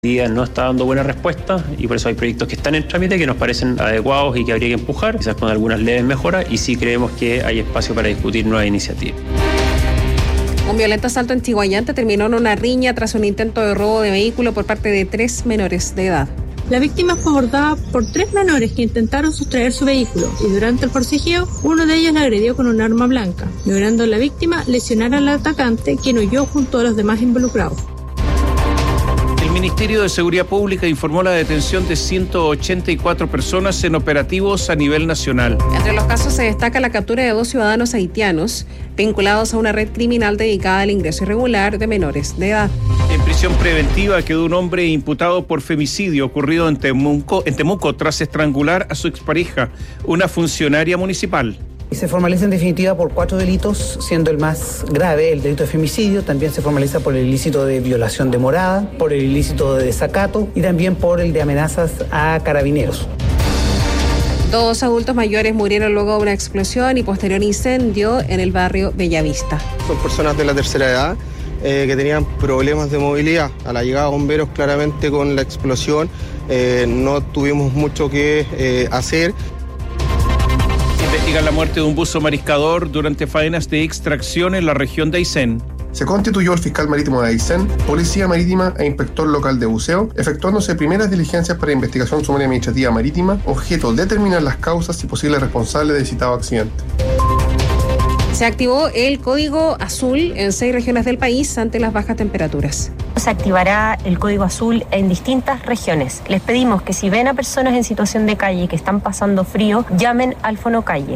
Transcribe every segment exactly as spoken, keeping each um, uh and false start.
día no está dando buena respuesta y por eso hay proyectos que están en trámite que nos parecen adecuados y que habría que empujar, quizás con algunas leves mejoras, y sí creemos que hay espacio para discutir nuevas iniciativas. Un violento asalto en Chiguayante terminó en una riña tras un intento de robo de vehículo por parte de tres menores de edad. La víctima fue abordada por tres menores que intentaron sustraer su vehículo y durante el forcejeo uno de ellos la agredió con un arma blanca, logrando la víctima lesionar al atacante, quien huyó junto a los demás involucrados. El Ministerio de Seguridad Pública informó la detención de ciento ochenta y cuatro personas en operativos a nivel nacional. Entre los casos se destaca la captura de dos ciudadanos haitianos vinculados a una red criminal dedicada al ingreso irregular de menores de edad. En prisión preventiva quedó un hombre imputado por femicidio ocurrido en Temuco, en Temuco tras estrangular a su expareja, una funcionaria municipal. Se formaliza en definitiva por cuatro delitos, siendo el más grave el delito de femicidio. También se formaliza por el ilícito de violación de morada, por el ilícito de desacato y también por el de amenazas a carabineros. Dos adultos mayores murieron luego de una explosión y posterior incendio en el barrio Bellavista. Son personas de la tercera edad eh, que tenían problemas de movilidad. A la llegada de bomberos, claramente con la explosión eh, no tuvimos mucho que eh, hacer. Investigan la muerte de un buzo mariscador durante faenas de extracción en la región de Aysén. Se constituyó el fiscal marítimo de Aysén, policía marítima e inspector local de buceo, efectuándose primeras diligencias para investigación sumaria administrativa marítima, objeto determinar las causas y posibles responsables del citado accidente. Se activó el código azul en seis regiones del país ante las bajas temperaturas. Se activará el código azul en distintas regiones. Les pedimos que si ven a personas en situación de calle que están pasando frío, llamen al Fonocalle.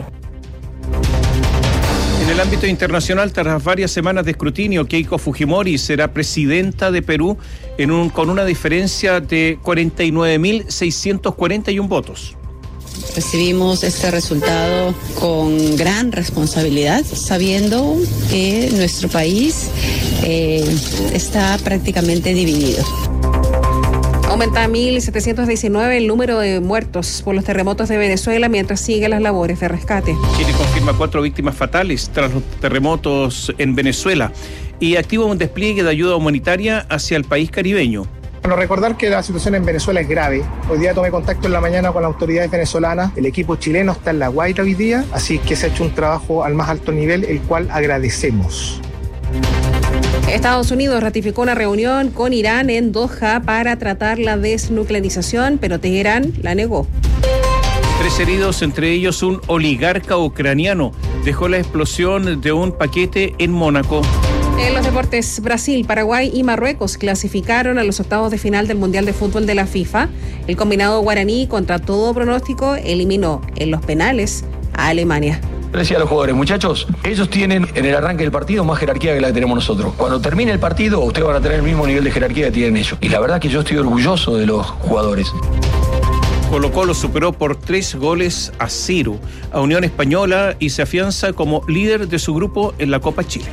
En el ámbito internacional, tras varias semanas de escrutinio, Keiko Fujimori será presidenta de Perú en un, con una diferencia de cuarenta y nueve mil seiscientos cuarenta y uno votos. Recibimos este resultado con gran responsabilidad, sabiendo que nuestro país eh, está prácticamente dividido. Aumenta a mil setecientos diecinueve el número de muertos por los terremotos de Venezuela mientras siguen las labores de rescate. Chile confirma cuatro víctimas fatales tras los terremotos en Venezuela y activa un despliegue de ayuda humanitaria hacia el país caribeño. Bueno, recordar que la situación en Venezuela es grave. Hoy día tomé contacto en la mañana con las autoridades venezolanas. El equipo chileno está en La Guaira hoy día, así que se ha hecho un trabajo al más alto nivel, el cual agradecemos. Estados Unidos ratificó una reunión con Irán en Doha para tratar la desnuclearización, pero Teherán la negó. Tres heridos, entre ellos un oligarca ucraniano, dejó la explosión de un paquete en Mónaco. En los deportes, Brasil, Paraguay y Marruecos clasificaron a los octavos de final del Mundial de Fútbol de la FIFA. El combinado guaraní, contra todo pronóstico, eliminó en los penales a Alemania. Le decía a los jugadores, muchachos, ellos tienen en el arranque del partido más jerarquía que la que tenemos nosotros. Cuando termine el partido, ustedes van a tener el mismo nivel de jerarquía que tienen ellos. Y la verdad que yo estoy orgulloso de los jugadores. Colo-Colo superó por tres goles a cero a Unión Española y se afianza como líder de su grupo en la Copa Chile.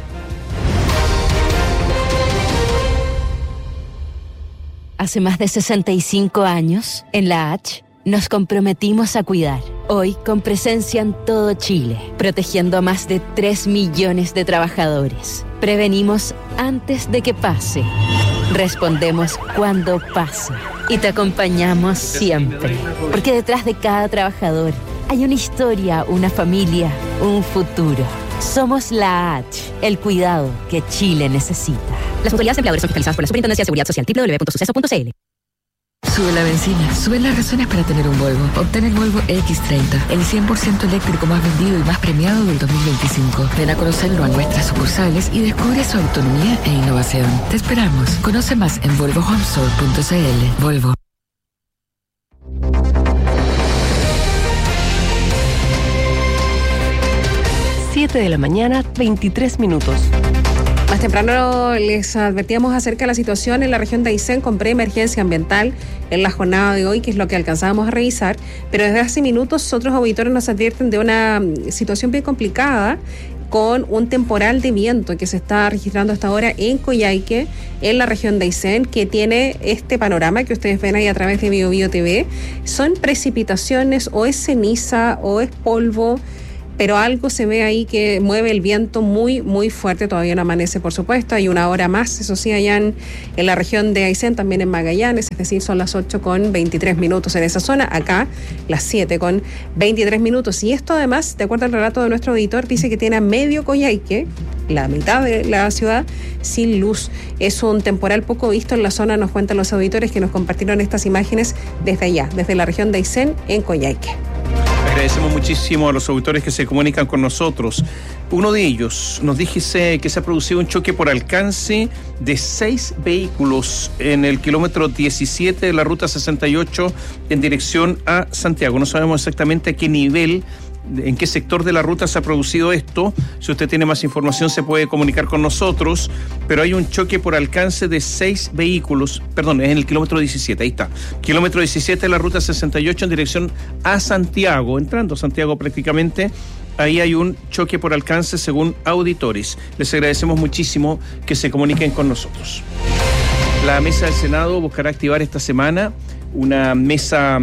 Hace más de sesenta y cinco años, en la H, nos comprometimos a cuidar. Hoy, con presencia en todo Chile, protegiendo a más de tres millones de trabajadores. Prevenimos antes de que pase. Respondemos cuando pasa. Y te acompañamos siempre. Porque detrás de cada trabajador hay una historia, una familia, un futuro. Somos la H, el cuidado que Chile necesita. Las autoridades empleadoras son fiscalizadas por la Superintendencia de Seguridad Social, doble u doble u doble u punto suceso punto c l. Sube la benzina, suben las razones para tener un Volvo. Obtén el Volvo X treinta, el cien por ciento eléctrico más vendido y más premiado del dos mil veinticinco. Ven a conocerlo a nuestras sucursales y descubre su autonomía e innovación. Te esperamos. Conoce más en volvo home store punto c l. Volvo. siete de la mañana, veintitrés minutos. Más temprano les advertíamos acerca de la situación en la región de Aysén con preemergencia ambiental en la jornada de hoy, que es lo que alcanzábamos a revisar, pero desde hace minutos otros auditores nos advierten de una situación bien complicada con un temporal de viento que se está registrando hasta ahora en Coyhaique, en la región de Aysén, que tiene este panorama que ustedes ven ahí a través de BioBio T V. Son precipitaciones, o es ceniza, o es polvo, pero algo se ve ahí que mueve el viento muy, muy fuerte. Todavía no amanece, por supuesto. Hay una hora más, eso sí, allá en, en la región de Aysén, también en Magallanes, es decir, son las ocho con veintitrés minutos en esa zona. Acá, las siete con veintitrés minutos. Y esto, además, de acuerdo al relato de nuestro auditor, dice que tiene a medio Coyhaique, la mitad de la ciudad, sin luz. Es un temporal poco visto en la zona, nos cuentan los auditores que nos compartieron estas imágenes desde allá, desde la región de Aysén, en Coyhaique. Agradecemos muchísimo a los auditores que se comunican con nosotros. Uno de ellos nos dice que se ha producido un choque por alcance de seis vehículos en el kilómetro diecisiete de la ruta sesenta y ocho en dirección a Santiago. No sabemos exactamente a qué nivel, en qué sector de la ruta se ha producido esto. Si usted tiene más información se puede comunicar con nosotros, pero hay un choque por alcance de seis vehículos, perdón, es en el kilómetro diecisiete, ahí está, kilómetro diecisiete de la ruta sesenta y ocho en dirección a Santiago, entrando a Santiago prácticamente. Ahí hay un choque por alcance según auditores. Les agradecemos muchísimo que se comuniquen con nosotros. La mesa del Senado buscará activar esta semana una mesa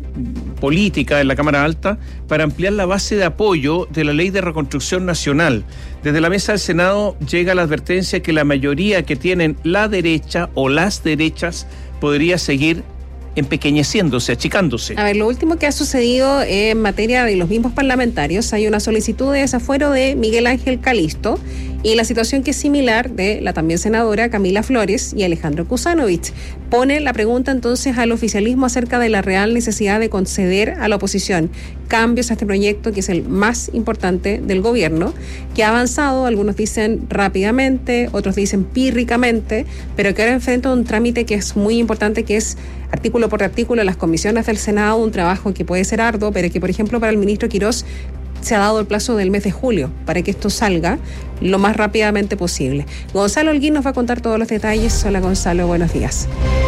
política en la Cámara Alta para ampliar la base de apoyo de la Ley de Reconstrucción Nacional. Desde la mesa del Senado llega la advertencia que la mayoría que tienen la derecha o las derechas podría seguir empequeñeciéndose, achicándose. A ver, lo último que ha sucedido en materia de los mismos parlamentarios, hay una solicitud de desafuero de Miguel Ángel Calisto y la situación que es similar de la también senadora Camila Flores y Alejandro Kuzanovich. Pone la pregunta entonces al oficialismo acerca de la real necesidad de conceder a la oposición cambios a este proyecto que es el más importante del gobierno, que ha avanzado, algunos dicen rápidamente, otros dicen pírricamente, pero que ahora enfrenta un trámite que es muy importante, que es artículo por artículo en las comisiones del Senado, un trabajo que puede ser arduo, pero que, por ejemplo, para el ministro Quirós se ha dado el plazo del mes de julio para que esto salga lo más rápidamente posible. Gonzalo Holguín nos va a contar todos los detalles. Hola, Gonzalo, buenos días.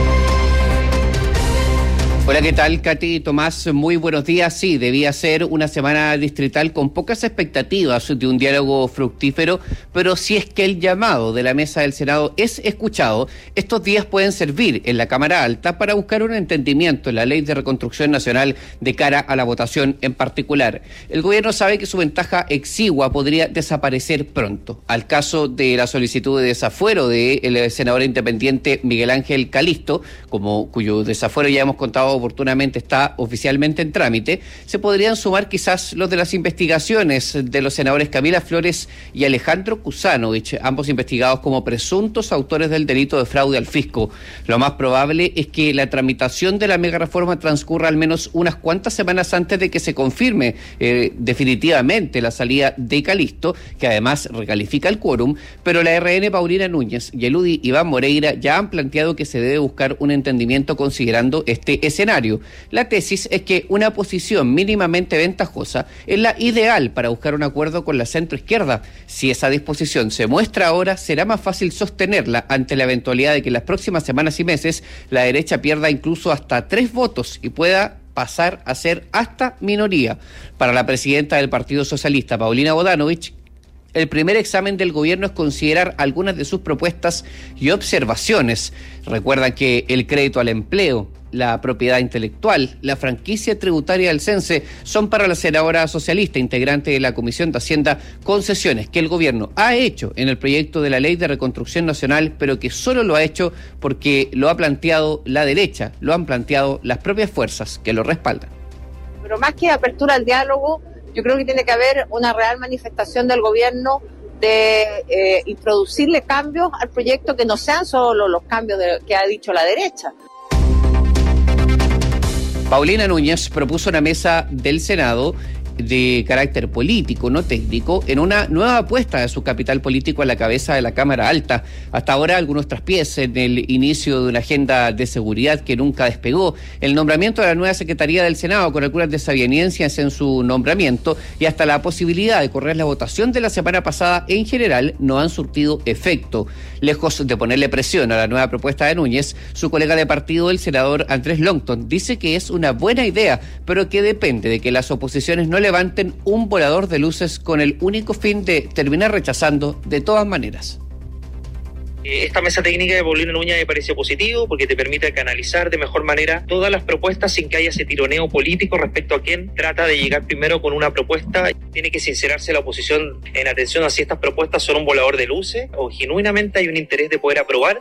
Hola, ¿qué tal, Katy? Tomás, muy buenos días. Sí, debía ser una semana distrital con pocas expectativas de un diálogo fructífero, pero si es que el llamado de la mesa del Senado es escuchado, estos días pueden servir en la Cámara Alta para buscar un entendimiento en la Ley de Reconstrucción Nacional de cara a la votación en particular. El gobierno sabe que su ventaja exigua podría desaparecer pronto. Al caso de la solicitud de desafuero del senador independiente Miguel Ángel Calisto, como cuyo desafuero ya hemos contado oportunamente está oficialmente en trámite, se podrían sumar quizás los de las investigaciones de los senadores Camila Flores y Alejandro Kuzanovich, ambos investigados como presuntos autores del delito de fraude al fisco. Lo más probable es que la tramitación de la mega reforma transcurra al menos unas cuantas semanas antes de que se confirme eh, definitivamente la salida de Calisto, que además recalifica el quórum, pero la R N Paulina Núñez y el U D I Iván Moreira ya han planteado que se debe buscar un entendimiento considerando este escenario. La tesis es que una posición mínimamente ventajosa es la ideal para buscar un acuerdo con la centroizquierda. Si esa disposición se muestra ahora, será más fácil sostenerla ante la eventualidad de que en las próximas semanas y meses la derecha pierda incluso hasta tres votos y pueda pasar a ser hasta minoría. Para la presidenta del Partido Socialista, Paulina Bodanovich, el primer examen del gobierno es considerar algunas de sus propuestas y observaciones. Recuerdan que el crédito al empleo, la propiedad intelectual, la franquicia tributaria del Cense son para la senadora socialista, integrante de la Comisión de Hacienda, concesiones que el gobierno ha hecho en el proyecto de la Ley de Reconstrucción Nacional, pero que solo lo ha hecho porque lo ha planteado la derecha, lo han planteado las propias fuerzas que lo respaldan. Pero más que apertura al diálogo, yo creo que tiene que haber una real manifestación del gobierno de eh, introducirle cambios al proyecto que no sean solo los cambios de, que ha dicho la derecha. Paulina Núñez propuso una mesa del Senado de carácter político, no técnico, en una nueva apuesta de su capital político a la cabeza de la Cámara Alta. Hasta ahora algunos traspiés en el inicio de una agenda de seguridad que nunca despegó, el nombramiento de la nueva Secretaría del Senado con algunas desavenencias en su nombramiento y hasta la posibilidad de correr la votación de la semana pasada en general no han surtido efecto. Lejos de ponerle presión a la nueva propuesta de Núñez, su colega de partido, el senador Andrés Longton, dice que es una buena idea, pero que depende de que las oposiciones no le levanten un volador de luces con el único fin de terminar rechazando de todas maneras. Esta mesa técnica de Paulina Núñez me pareció positivo porque te permite canalizar de mejor manera todas las propuestas sin que haya ese tironeo político respecto a quién trata de llegar primero con una propuesta. Tiene que sincerarse la oposición en atención a si estas propuestas son un volador de luces o genuinamente hay un interés de poder aprobar.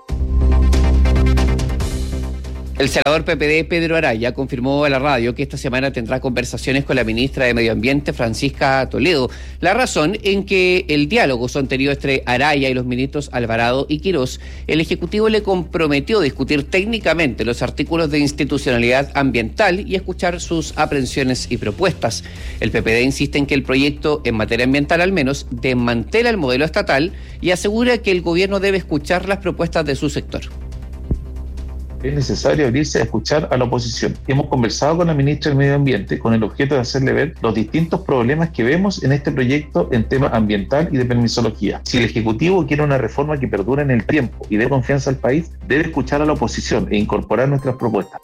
El senador P P D, Pedro Araya, confirmó a la radio que esta semana tendrá conversaciones con la ministra de Medio Ambiente, Francisca Toledo. La razón en que el diálogo sostenido entre Araya y los ministros Alvarado y Quirós, el Ejecutivo le comprometió a discutir técnicamente los artículos de institucionalidad ambiental y escuchar sus aprehensiones y propuestas. El P P D insiste en que el proyecto, en materia ambiental al menos, desmantela el modelo estatal y asegura que el gobierno debe escuchar las propuestas de su sector. Es necesario abrirse a escuchar a la oposición. Hemos conversado con la ministra del Medio Ambiente con el objeto de hacerle ver los distintos problemas que vemos en este proyecto en temas ambiental y de permisología. Si el Ejecutivo quiere una reforma que perdure en el tiempo y dé confianza al país, debe escuchar a la oposición e incorporar nuestras propuestas.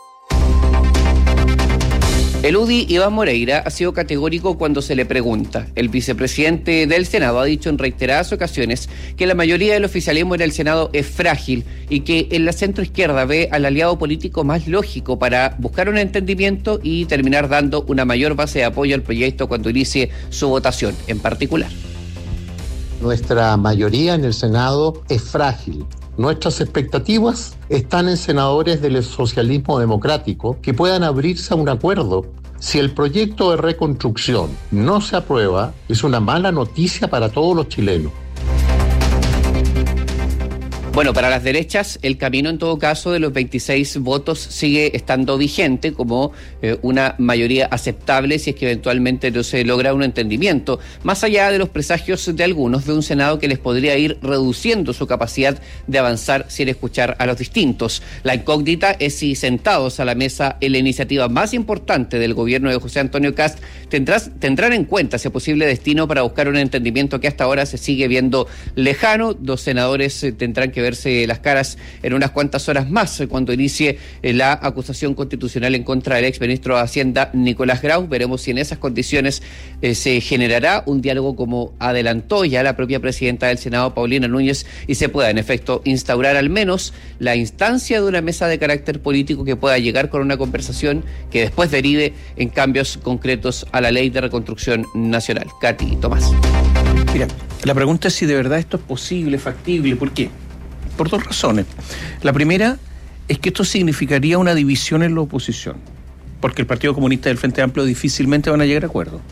El U D I, Iván Moreira, ha sido categórico cuando se le pregunta. El vicepresidente del Senado ha dicho en reiteradas ocasiones que la mayoría del oficialismo en el Senado es frágil y que en la centroizquierda ve al aliado político más lógico para buscar un entendimiento y terminar dando una mayor base de apoyo al proyecto cuando inicie su votación en particular. Nuestra mayoría en el Senado es frágil. Nuestras expectativas están en senadores del socialismo democrático que puedan abrirse a un acuerdo. Si el proyecto de reconstrucción no se aprueba, es una mala noticia para todos los chilenos. Bueno, para las derechas, el camino en todo caso de los veintiséis votos sigue estando vigente como eh, una mayoría aceptable si es que eventualmente no se logra un entendimiento, más allá de los presagios de algunos de un Senado que les podría ir reduciendo su capacidad de avanzar sin escuchar a los distintos. La incógnita es si sentados a la mesa en la iniciativa más importante del gobierno de José Antonio Kast tendrás, tendrán en cuenta ese posible destino para buscar un entendimiento que hasta ahora se sigue viendo lejano. Los senadores eh, tendrán que verse las caras en unas cuantas horas más cuando inicie la acusación constitucional en contra del exministro de Hacienda Nicolás Grau. Veremos si en esas condiciones eh, se generará un diálogo como adelantó ya la propia presidenta del Senado, Paulina Núñez, y se pueda en efecto instaurar al menos la instancia de una mesa de carácter político que pueda llegar con una conversación que después derive en cambios concretos a la ley de reconstrucción nacional. Katy Tomás. Mira, la pregunta es si de verdad esto es posible, factible. ¿Por qué? Por dos razones. La primera es que esto significaría una división en la oposición, porque el Partido Comunista y el Frente Amplio difícilmente van a llegar a acuerdo.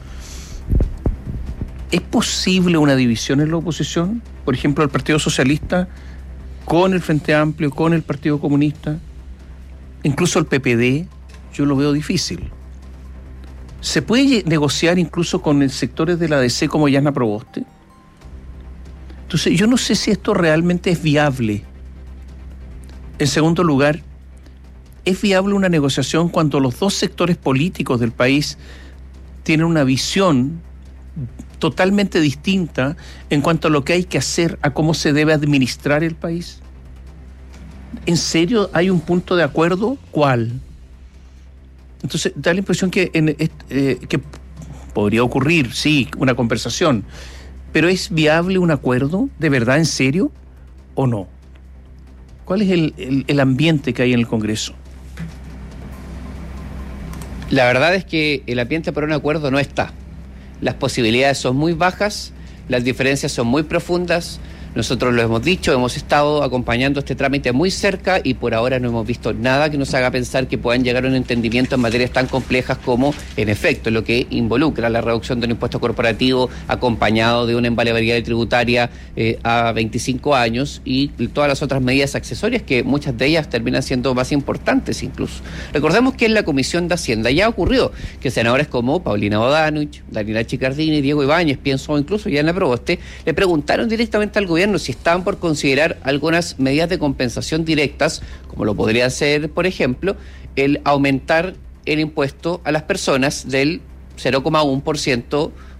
¿Es posible una división en la oposición? Por ejemplo, el Partido Socialista con el Frente Amplio, con el Partido Comunista, incluso el P P D, yo lo veo difícil. ¿Se puede negociar incluso con el sectores de la D C como Yana Proboste? Entonces, yo no sé si esto realmente es viable. En segundo lugar, ¿es viable una negociación cuando los dos sectores políticos del país tienen una visión totalmente distinta en cuanto a lo que hay que hacer, a cómo se debe administrar el país? ¿En serio hay un punto de acuerdo? ¿Cuál? Entonces, da la impresión que, en, eh, que podría ocurrir, sí, una conversación. ¿Pero es viable un acuerdo? ¿De verdad, en serio? ¿O no? ¿Cuál es el, el, el ambiente que hay en el Congreso? La verdad es que el ambiente para un acuerdo no está. Las posibilidades son muy bajas, las diferencias son muy profundas. Nosotros lo hemos dicho, hemos estado acompañando este trámite muy cerca y por ahora no hemos visto nada que nos haga pensar que puedan llegar a un entendimiento en materias tan complejas como, en efecto, lo que involucra la reducción del impuesto corporativo acompañado de una invariabilidad tributaria eh, a veinticinco años y todas las otras medidas accesorias que muchas de ellas terminan siendo más importantes incluso. Recordemos que en la Comisión de Hacienda ya ocurrió que senadores como Paulina Bodanovich, Daniela Chicardini, Diego Ibáñez, pienso incluso Yana Proboste, le preguntaron directamente al gobierno si estaban por considerar algunas medidas de compensación directas, como lo podría ser, por ejemplo, el aumentar el impuesto a las personas del cero coma uno por ciento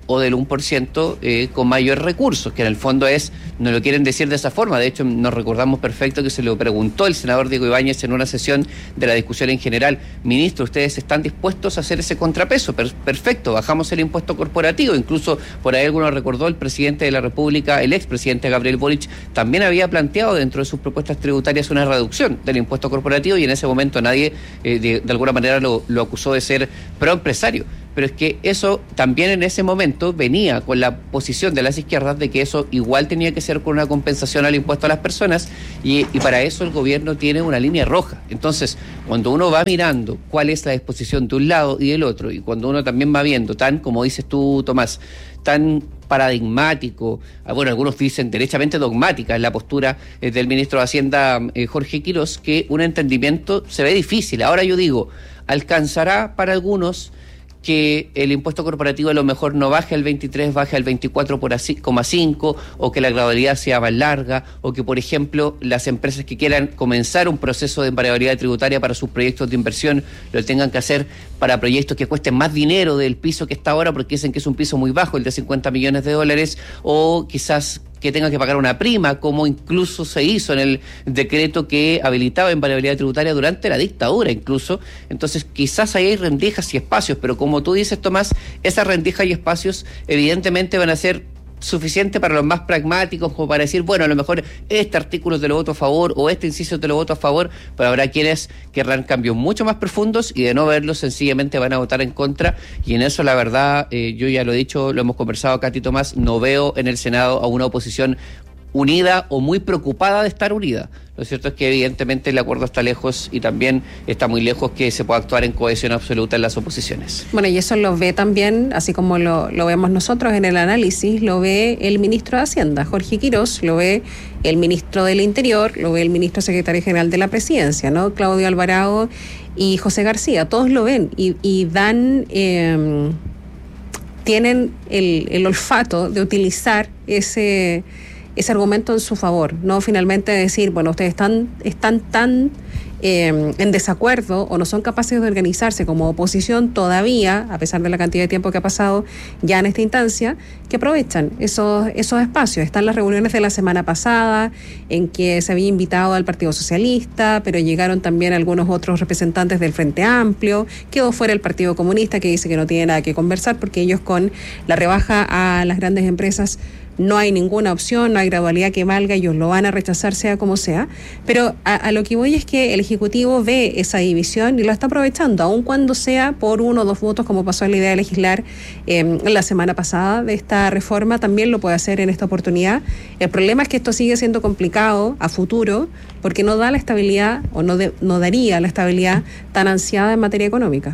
o del uno por ciento eh, con mayores recursos, que en el fondo es, no lo quieren decir de esa forma. De hecho, nos recordamos perfecto que se lo preguntó el senador Diego Ibáñez en una sesión de la discusión en general: ministro, ¿ustedes están dispuestos a hacer ese contrapeso? Per- perfecto, bajamos el impuesto corporativo. Incluso por ahí alguno recordó, el presidente de la República, el expresidente Gabriel Boric, también había planteado dentro de sus propuestas tributarias una reducción del impuesto corporativo, y en ese momento nadie eh, de, de alguna manera lo, lo acusó de ser proempresario. Pero es que eso también en ese momento venía con la posición de las izquierdas de que eso igual tenía que ser con una compensación al impuesto a las personas, y, y para eso el gobierno tiene una línea roja. Entonces, cuando uno va mirando cuál es la disposición de un lado y del otro, y cuando uno también va viendo tan, como dices tú, Tomás, tan paradigmático, bueno, algunos dicen derechamente dogmática es la postura eh, del ministro de Hacienda, eh, Jorge Quirós, que un entendimiento se ve difícil. Ahora yo digo, ¿alcanzará para algunos que el impuesto corporativo a lo mejor no baje al veintitrés, baje al veinticuatro coma cinco, o que la gradualidad sea más larga, o que, por ejemplo, las empresas que quieran comenzar un proceso de variabilidad tributaria para sus proyectos de inversión lo tengan que hacer para proyectos que cuesten más dinero del piso que está ahora, porque dicen que es un piso muy bajo, el de cincuenta millones de dólares, o quizás que tengan que pagar una prima, como incluso se hizo en el decreto que habilitaba en variabilidad tributaria durante la dictadura incluso? Entonces quizás ahí hay rendijas y espacios, pero como tú dices, Tomás, esas rendijas y espacios evidentemente van a ser suficiente para los más pragmáticos, como para decir, bueno, a lo mejor este artículo te lo voto a favor o este inciso te lo voto a favor, pero habrá quienes querrán cambios mucho más profundos y de no verlos sencillamente van a votar en contra, y en eso la verdad, eh, yo ya lo he dicho, lo hemos conversado Katy, Tomás, no veo en el Senado a una oposición unida o muy preocupada de estar unida. Lo cierto es que evidentemente el acuerdo está lejos, y también está muy lejos que se pueda actuar en cohesión absoluta en las oposiciones. Bueno, y eso lo ve también, así como lo, lo vemos nosotros en el análisis, lo ve el ministro de Hacienda, Jorge Quirós, lo ve el ministro del Interior, lo ve el ministro secretario general de la Presidencia, ¿no? Claudio Alvarado y José García, todos lo ven y, y dan... Eh, tienen el, el olfato de utilizar ese... ese argumento en su favor, no finalmente decir, bueno, ustedes están, están tan eh, en desacuerdo o no son capaces de organizarse como oposición todavía, a pesar de la cantidad de tiempo que ha pasado ya en esta instancia, que aprovechan esos, esos espacios. Están las reuniones de la semana pasada en que se había invitado al Partido Socialista, pero llegaron también algunos otros representantes del Frente Amplio, quedó fuera el Partido Comunista, que dice que no tiene nada que conversar porque ellos con la rebaja a las grandes empresas no hay ninguna opción, no hay gradualidad que valga, ellos lo van a rechazar sea como sea, pero a, a lo que voy es que el Ejecutivo ve esa división y lo está aprovechando, aun cuando sea por uno o dos votos, como pasó en la idea de legislar eh, la semana pasada de esta reforma, también lo puede hacer en esta oportunidad. El problema es que esto sigue siendo complicado a futuro, porque no da la estabilidad, o no, de, no daría la estabilidad tan ansiada en materia económica.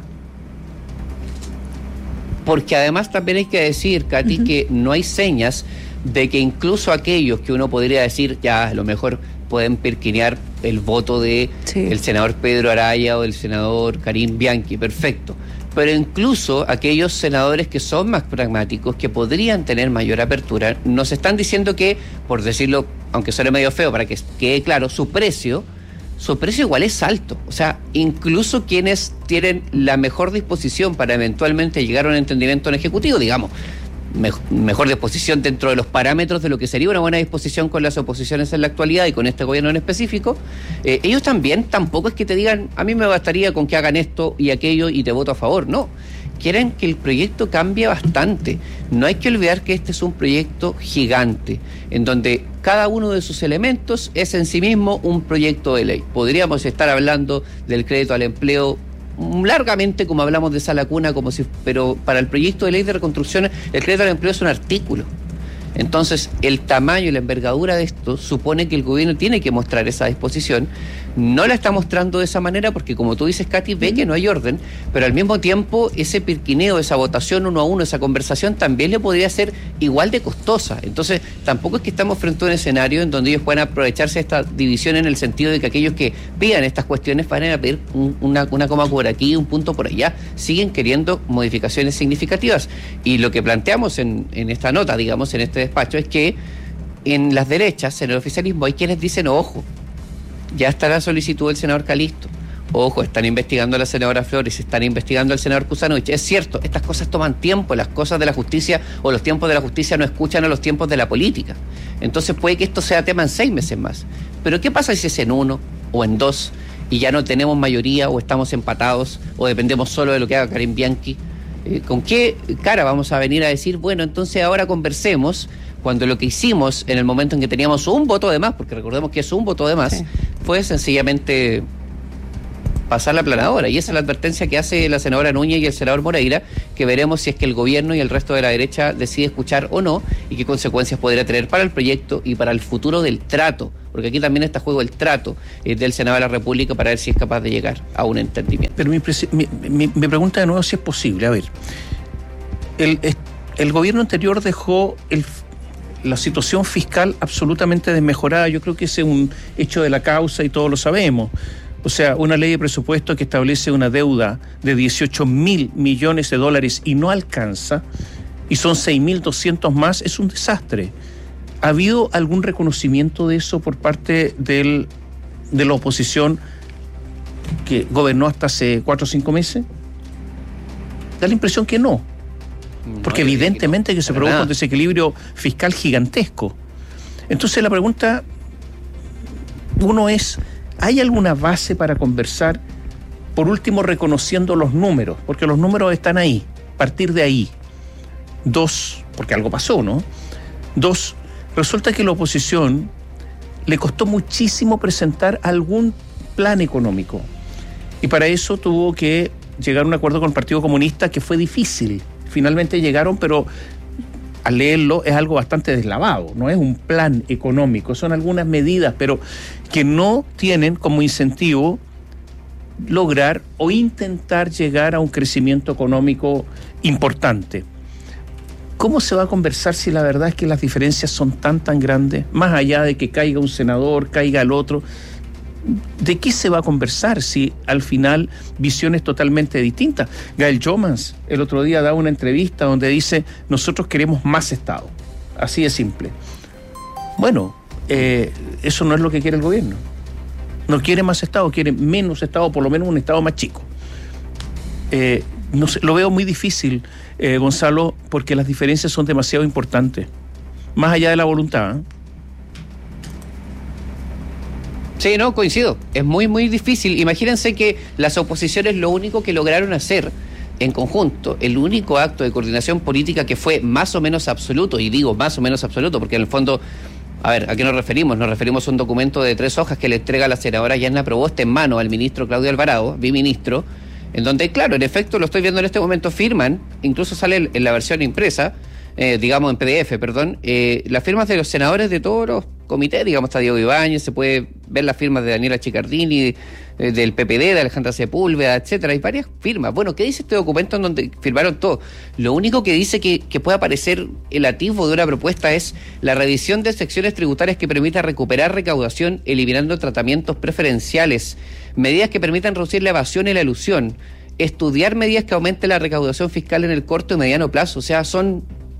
Porque además también hay que decir, Katy, uh-huh. que no hay señas de que incluso aquellos que uno podría decir, ya a lo mejor pueden perquinear el voto de sí. el senador Pedro Araya o del senador Karim Bianchi, perfecto, pero incluso aquellos senadores que son más pragmáticos, que podrían tener mayor apertura, nos están diciendo que, por decirlo, aunque suene medio feo, para que quede claro, su precio su precio igual es alto. O sea, incluso quienes tienen la mejor disposición para eventualmente llegar a un entendimiento en ejecutivo, digamos, me- mejor disposición dentro de los parámetros de lo que sería una buena disposición con las oposiciones en la actualidad y con este gobierno en específico, eh, ellos también tampoco es que te digan, a mí me bastaría con que hagan esto y aquello y te voto a favor, no. Quieren que el proyecto cambie bastante. No hay que olvidar que este es un proyecto gigante, en donde cada uno de sus elementos es en sí mismo un proyecto de ley. Podríamos estar hablando del crédito al empleo largamente, como hablamos de Sala Cuna, como si, pero para el proyecto de ley de reconstrucción, el crédito al empleo es un artículo. Entonces, el tamaño y la envergadura de esto supone que el gobierno tiene que mostrar esa disposición. No la está mostrando de esa manera porque, como tú dices, Katy, ve que no hay orden, pero al mismo tiempo ese pirquineo, esa votación uno a uno, esa conversación también le podría ser igual de costosa. Entonces, tampoco es que estamos frente a un escenario en donde ellos puedan aprovecharse de esta división en el sentido de que aquellos que pidan estas cuestiones van a pedir un, una, una coma por aquí, un punto por allá. Siguen queriendo modificaciones significativas. Y lo que planteamos en, en esta nota, digamos, en este despacho, es que en las derechas, en el oficialismo, hay quienes dicen, ojo, ya está la solicitud del senador Calisto, Ojo, están investigando a la senadora Flores, están investigando al senador Kuzanovich. Es cierto, estas cosas toman tiempo, las cosas de la justicia o los tiempos de la justicia no escuchan a los tiempos de la política. Entonces puede que esto sea tema en seis meses más. Pero ¿qué pasa si es en uno o en dos y ya no tenemos mayoría o estamos empatados o dependemos solo de lo que haga Karim Bianchi? Eh, ¿Con qué cara vamos a venir a decir, bueno, entonces ahora conversemos, cuando lo que hicimos en el momento en que teníamos un voto de más, porque recordemos que es un voto de más, sí, fue sencillamente pasar la planadora? Y esa es la advertencia que hace la senadora Núñez y el senador Moreira, que veremos si es que el gobierno y el resto de la derecha decide escuchar o no, y qué consecuencias podría tener para el proyecto y para el futuro del trato, porque aquí también está en juego el trato eh, del Senado de la República para ver si es capaz de llegar a un entendimiento. Pero mi, mi, mi, mi pregunta de nuevo si es posible. A ver, el, el gobierno anterior dejó el la situación fiscal absolutamente desmejorada. Yo creo que ese es un hecho de la causa y todos lo sabemos. O sea, una ley de presupuesto que establece una deuda de dieciocho mil millones de dólares y no alcanza, y son seis mil doscientos más, es un desastre. ¿Ha habido algún reconocimiento de eso por parte del, de la oposición que gobernó hasta hace cuatro o cinco meses? Da la impresión que no. Porque no, evidentemente que, no, que se produjo nada. Un desequilibrio fiscal gigantesco. Entonces la pregunta, uno es, ¿hay alguna base para conversar? Por último, reconociendo los números, porque los números están ahí, partir de ahí. Dos, porque algo pasó, ¿no? Dos, resulta que la oposición le costó muchísimo presentar algún plan económico. Y para eso tuvo que llegar a un acuerdo con el Partido Comunista que fue difícil. Finalmente llegaron, pero al leerlo es algo bastante deslavado, no es un plan económico, son algunas medidas, pero que no tienen como incentivo lograr o intentar llegar a un crecimiento económico importante. ¿Cómo se va a conversar si la verdad es que las diferencias son tan, tan grandes? Más allá de que caiga un senador, caiga el otro, ¿de qué se va a conversar si al final visiones totalmente distintas? Gael Jomans el otro día da una entrevista donde dice, nosotros queremos más Estado, así de simple. Bueno, eh, eso no es lo que quiere el gobierno. No quiere más Estado, quiere menos Estado, por lo menos un Estado más chico. Eh, no sé, lo veo muy difícil, eh, Gonzalo, porque las diferencias son demasiado importantes, más allá de la voluntad, ¿eh? Sí, no, coincido. Es muy, muy difícil. Imagínense que las oposiciones lo único que lograron hacer en conjunto, el único acto de coordinación política que fue más o menos absoluto, y digo más o menos absoluto, porque en el fondo, a ver, ¿a qué nos referimos? Nos referimos a un documento de tres hojas que le entrega la senadora Yanna Proboste en mano al ministro Claudio Alvarado, biministro, en donde, claro, en efecto, lo estoy viendo en este momento, firman, incluso sale en la versión impresa, eh, digamos en P D F, perdón, eh, las firmas de los senadores de todos los comités, digamos, está Diego Ibáñez, se puede ver las firmas de Daniela Chicardini, eh, del P P D, de Alejandra Sepúlveda, etcétera, hay varias firmas. Bueno, ¿qué dice este documento en donde firmaron todo? Lo único que dice que, que puede aparecer el atisbo de una propuesta es la revisión de secciones tributarias que permita recuperar recaudación eliminando tratamientos preferenciales, medidas que permitan reducir la evasión y la elusión, estudiar medidas que aumenten la recaudación fiscal en el corto y mediano plazo. O sea, son...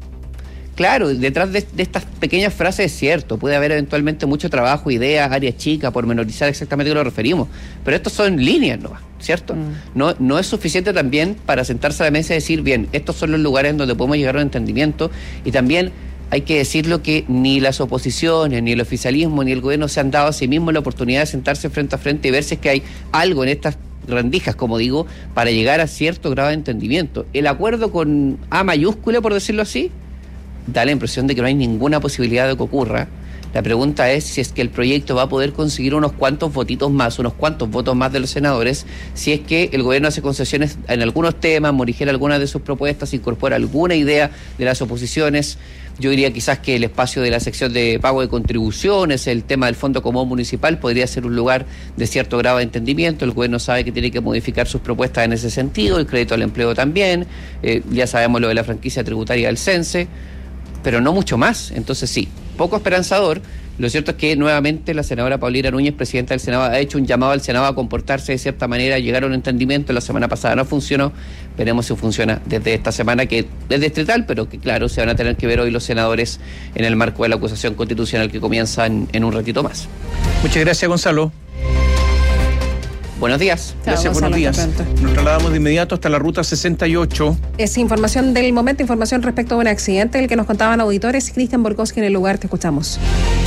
Claro, detrás de, de estas pequeñas frases es cierto, puede haber eventualmente mucho trabajo, ideas, áreas chicas, pormenorizar exactamente a qué nos referimos, pero estos son líneas, ¿no? ¿Cierto? Mm. No, no es suficiente también para sentarse a la mesa y decir, bien, estos son los lugares en donde podemos llegar a un entendimiento, y también hay que decirlo que ni las oposiciones, ni el oficialismo, ni el gobierno se han dado a sí mismos la oportunidad de sentarse frente a frente y ver si es que hay algo en estas rendijas, como digo, para llegar a cierto grado de entendimiento. El acuerdo con A mayúscula, por decirlo así, da la impresión de que no hay ninguna posibilidad de que ocurra. La pregunta es si es que el proyecto va a poder conseguir unos cuantos votitos más, unos cuantos votos más de los senadores, si es que el gobierno hace concesiones en algunos temas, morigera algunas de sus propuestas, incorpora alguna idea de las oposiciones. Yo diría quizás que el espacio de la sección de pago de contribuciones, el tema del Fondo Común Municipal, podría ser un lugar de cierto grado de entendimiento. El gobierno sabe que tiene que modificar sus propuestas en ese sentido, el crédito al empleo también, eh, ya sabemos lo de la franquicia tributaria del CENSE, pero no mucho más. Entonces sí, poco esperanzador. Lo cierto es que nuevamente la senadora Paulina Núñez, presidenta del Senado, ha hecho un llamado al Senado a comportarse de cierta manera, llegar a un entendimiento. La semana pasada no funcionó, veremos si funciona desde esta semana, que es distrital, pero que claro, se van a tener que ver hoy los senadores en el marco de la acusación constitucional que comienza en, en un ratito más. Muchas gracias, Gonzalo. Buenos días. Gracias, Chao, buenos días. Gonzalo, Nos trasladamos de inmediato hasta la ruta sesenta y ocho. Es información del momento, información respecto a un accidente, el que nos contaban auditores. Cristian Borkowski en el lugar, te escuchamos.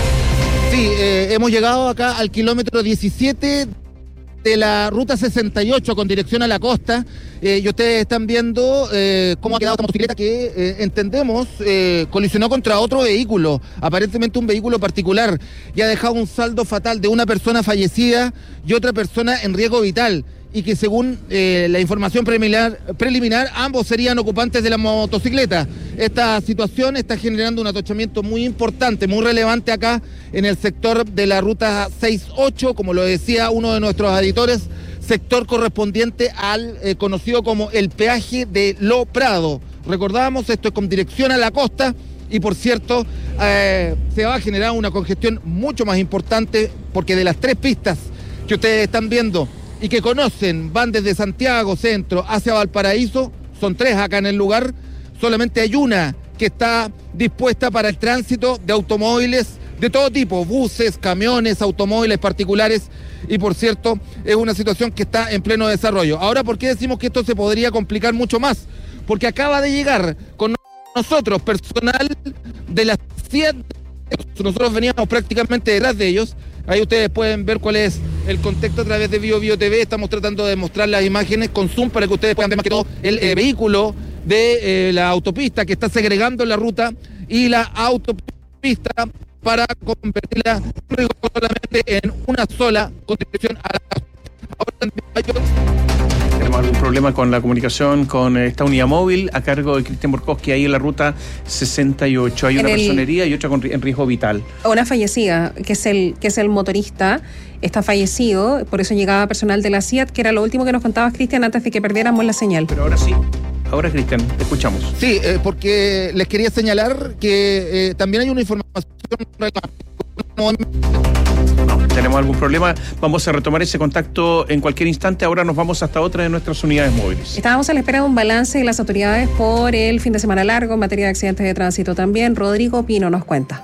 Sí, eh, hemos llegado acá al kilómetro diecisiete de la ruta sesenta y ocho con dirección a la costa, eh, y ustedes están viendo eh, cómo ha quedado esta motocicleta que eh, entendemos eh, colisionó contra otro vehículo, aparentemente un vehículo particular, y ha dejado un saldo fatal de una persona fallecida y otra persona en riesgo vital, y que según eh, la información preliminar, preliminar, ambos serían ocupantes de la motocicleta. Esta situación está generando un atochamiento muy importante, muy relevante acá en el sector de la ruta sesenta y ocho, como lo decía uno de nuestros editores, sector correspondiente al eh, conocido como el peaje de Lo Prado. Recordamos, esto es con dirección a la costa, y por cierto, eh, se va a generar una congestión mucho más importante, porque de las tres pistas que ustedes están viendo y que conocen, van desde Santiago Centro hacia Valparaíso, son tres acá en el lugar, solamente hay una que está dispuesta para el tránsito de automóviles de todo tipo, buses, camiones, automóviles particulares, y por cierto, es una situación que está en pleno desarrollo. Ahora, ¿por qué decimos que esto se podría complicar mucho más? Porque acaba de llegar con nosotros personal de las siete, nosotros veníamos prácticamente detrás de ellos. Ahí ustedes pueden ver cuál es el contexto a través de Bio Bio T V. Estamos tratando de mostrar las imágenes con zoom para que ustedes puedan ver más que todo el eh, vehículo de eh, la autopista que está segregando la ruta y la autopista para convertirla solamente en una sola con dirección a la Ahora también hay otro... Tenemos algún problema con la comunicación con esta unidad móvil a cargo de Cristian Borkowski ahí en la ruta sesenta y ocho. Hay una En el- personería y otra con, en riesgo vital. Una fallecida, que es el que es el motorista, está fallecido, por eso llegaba personal de la C I A T, que era lo último que nos contabas, Cristian, antes de que perdiéramos la señal. Pero ahora sí, ahora Cristian, te escuchamos. Sí, eh, porque les quería señalar que eh, también hay una información. Tenemos algún problema, vamos a retomar ese contacto en cualquier instante. Ahora nos vamos hasta otra de nuestras unidades móviles. Estábamos a la espera de un balance de las autoridades por el fin de semana largo en materia de accidentes de tránsito también. Rodrigo Pino nos cuenta.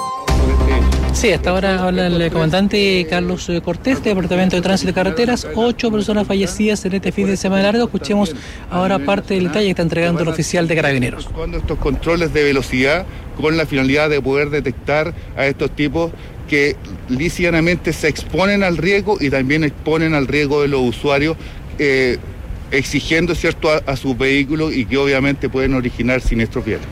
Sí, hasta ahora habla el comandante Carlos Cortés, de Departamento de Tránsito y Carreteras. Ocho personas fallecidas en este fin de semana largo. Escuchemos ahora parte del detalle que está entregando el oficial de Carabineros. Cuando estos controles de velocidad con la finalidad de poder detectar a estos tipos que lícitamente se exponen al riesgo y también exponen al riesgo de los usuarios, eh, exigiendo cierto a, a sus vehículos y que obviamente pueden originar siniestros viales.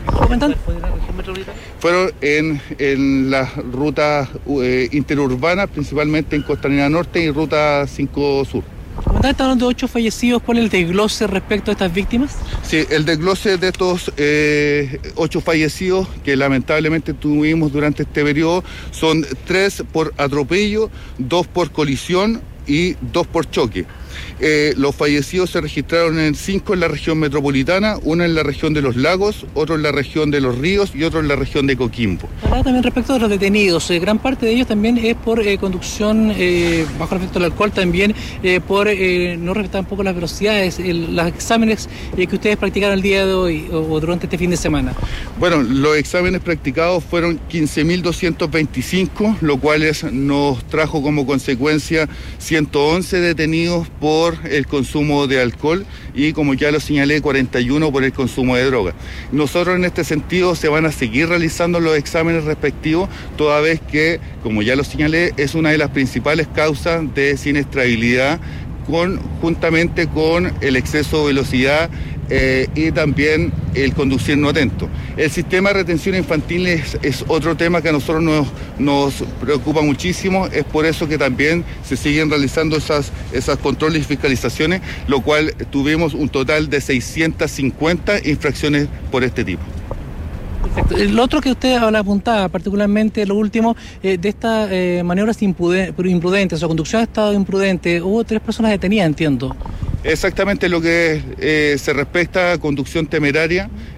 Fueron en, en las rutas eh, interurbanas, principalmente en Costanera Norte y Ruta cinco Sur. Comandante, está hablando de ocho fallecidos. ¿Cuál es el desglose respecto a estas víctimas? Sí, el desglose de estos eh, ocho fallecidos que lamentablemente tuvimos durante este periodo son tres por atropello, dos por colisión y dos por choque. Eh, los fallecidos se registraron en cinco en la región metropolitana, uno en la región de Los Lagos, otro en la región de Los Ríos y otro en la región de Coquimbo. Hablaba también respecto de los detenidos. Eh, gran parte de ellos también es por eh, conducción eh, bajo efecto del alcohol, también eh, por eh, no respetar un poco las velocidades, el, los exámenes eh, que ustedes practicaron el día de hoy o, o durante este fin de semana. Bueno, los exámenes practicados fueron quince mil doscientos veinticinco, lo cual es, nos trajo como consecuencia ciento once detenidos por el consumo de alcohol y, como ya lo señalé, cuarenta y uno por el consumo de droga. Nosotros en este sentido se van a seguir realizando los exámenes respectivos, toda vez que, como ya lo señalé, es una de las principales causas de siniestrabilidad con, juntamente con el exceso de velocidad eh, y también el conducir no atento. El sistema de retención infantil es, es otro tema que a nosotros nos, nos preocupa muchísimo, es por eso que también se siguen realizando esas, esas controles y fiscalizaciones, lo cual tuvimos un total de seiscientas cincuenta infracciones por este tipo. Perfecto. El otro que usted habla apuntaba, particularmente lo último, eh, de estas eh, maniobras impuden- imprudentes o conducción de estado imprudente, hubo tres personas detenidas, entiendo. Exactamente lo que eh, se respecta a conducción temeraria,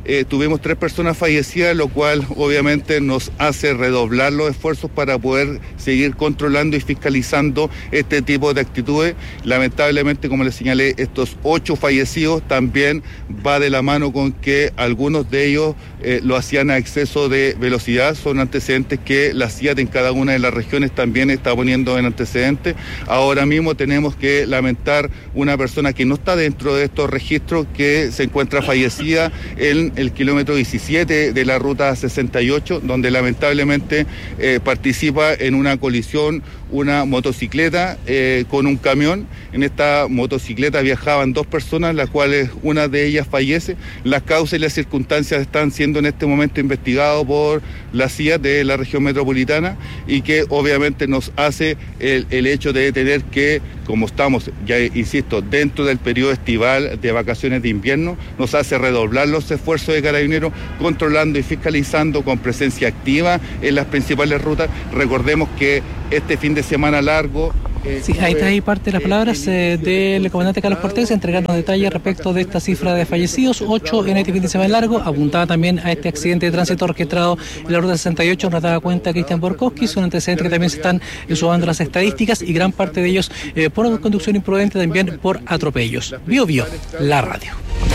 eh, tuvimos tres personas fallecidas, lo cual obviamente nos hace redoblar los esfuerzos para poder seguir controlando y fiscalizando este tipo de actitudes. Lamentablemente, como les señalé, estos ocho fallecidos también va de la mano con que algunos de ellos eh, lo hacían a exceso de velocidad. Son antecedentes que la C I A T en cada una de las regiones también está poniendo en antecedentes. Ahora mismo tenemos que lamentar una persona que no está dentro de estos registros, que se encuentra fallecida en el kilómetro diecisiete de la ruta sesenta y ocho, donde lamentablemente eh, participa en una colisión una motocicleta eh, con un camión. En esta motocicleta viajaban dos personas, las cuales una de ellas fallece. Las causas y las circunstancias están siendo en este momento investigados por la C I A de la región metropolitana, y que obviamente nos hace el, el hecho de tener que, como estamos, ya insisto, dentro del periodo estival de vacaciones de invierno, nos hace redoblar los esfuerzos de Carabineros, controlando y fiscalizando con presencia activa en las principales rutas. Recordemos que este fin de semana largo... Eh, sí, ahí está ahí parte de las palabras eh, del comandante Carlos Cortés, entregarnos detalles respecto de esta cifra de fallecidos, ocho en este fin de semana largo. Apuntaba también a este accidente de tránsito orquestado en la ruta sesenta y ocho, nos daba cuenta Cristian Borkowski, son antecedentes que también se están eh, sumando las estadísticas, y gran parte de ellos eh, por conducción imprudente, también por atropellos. Bio Bio, la radio.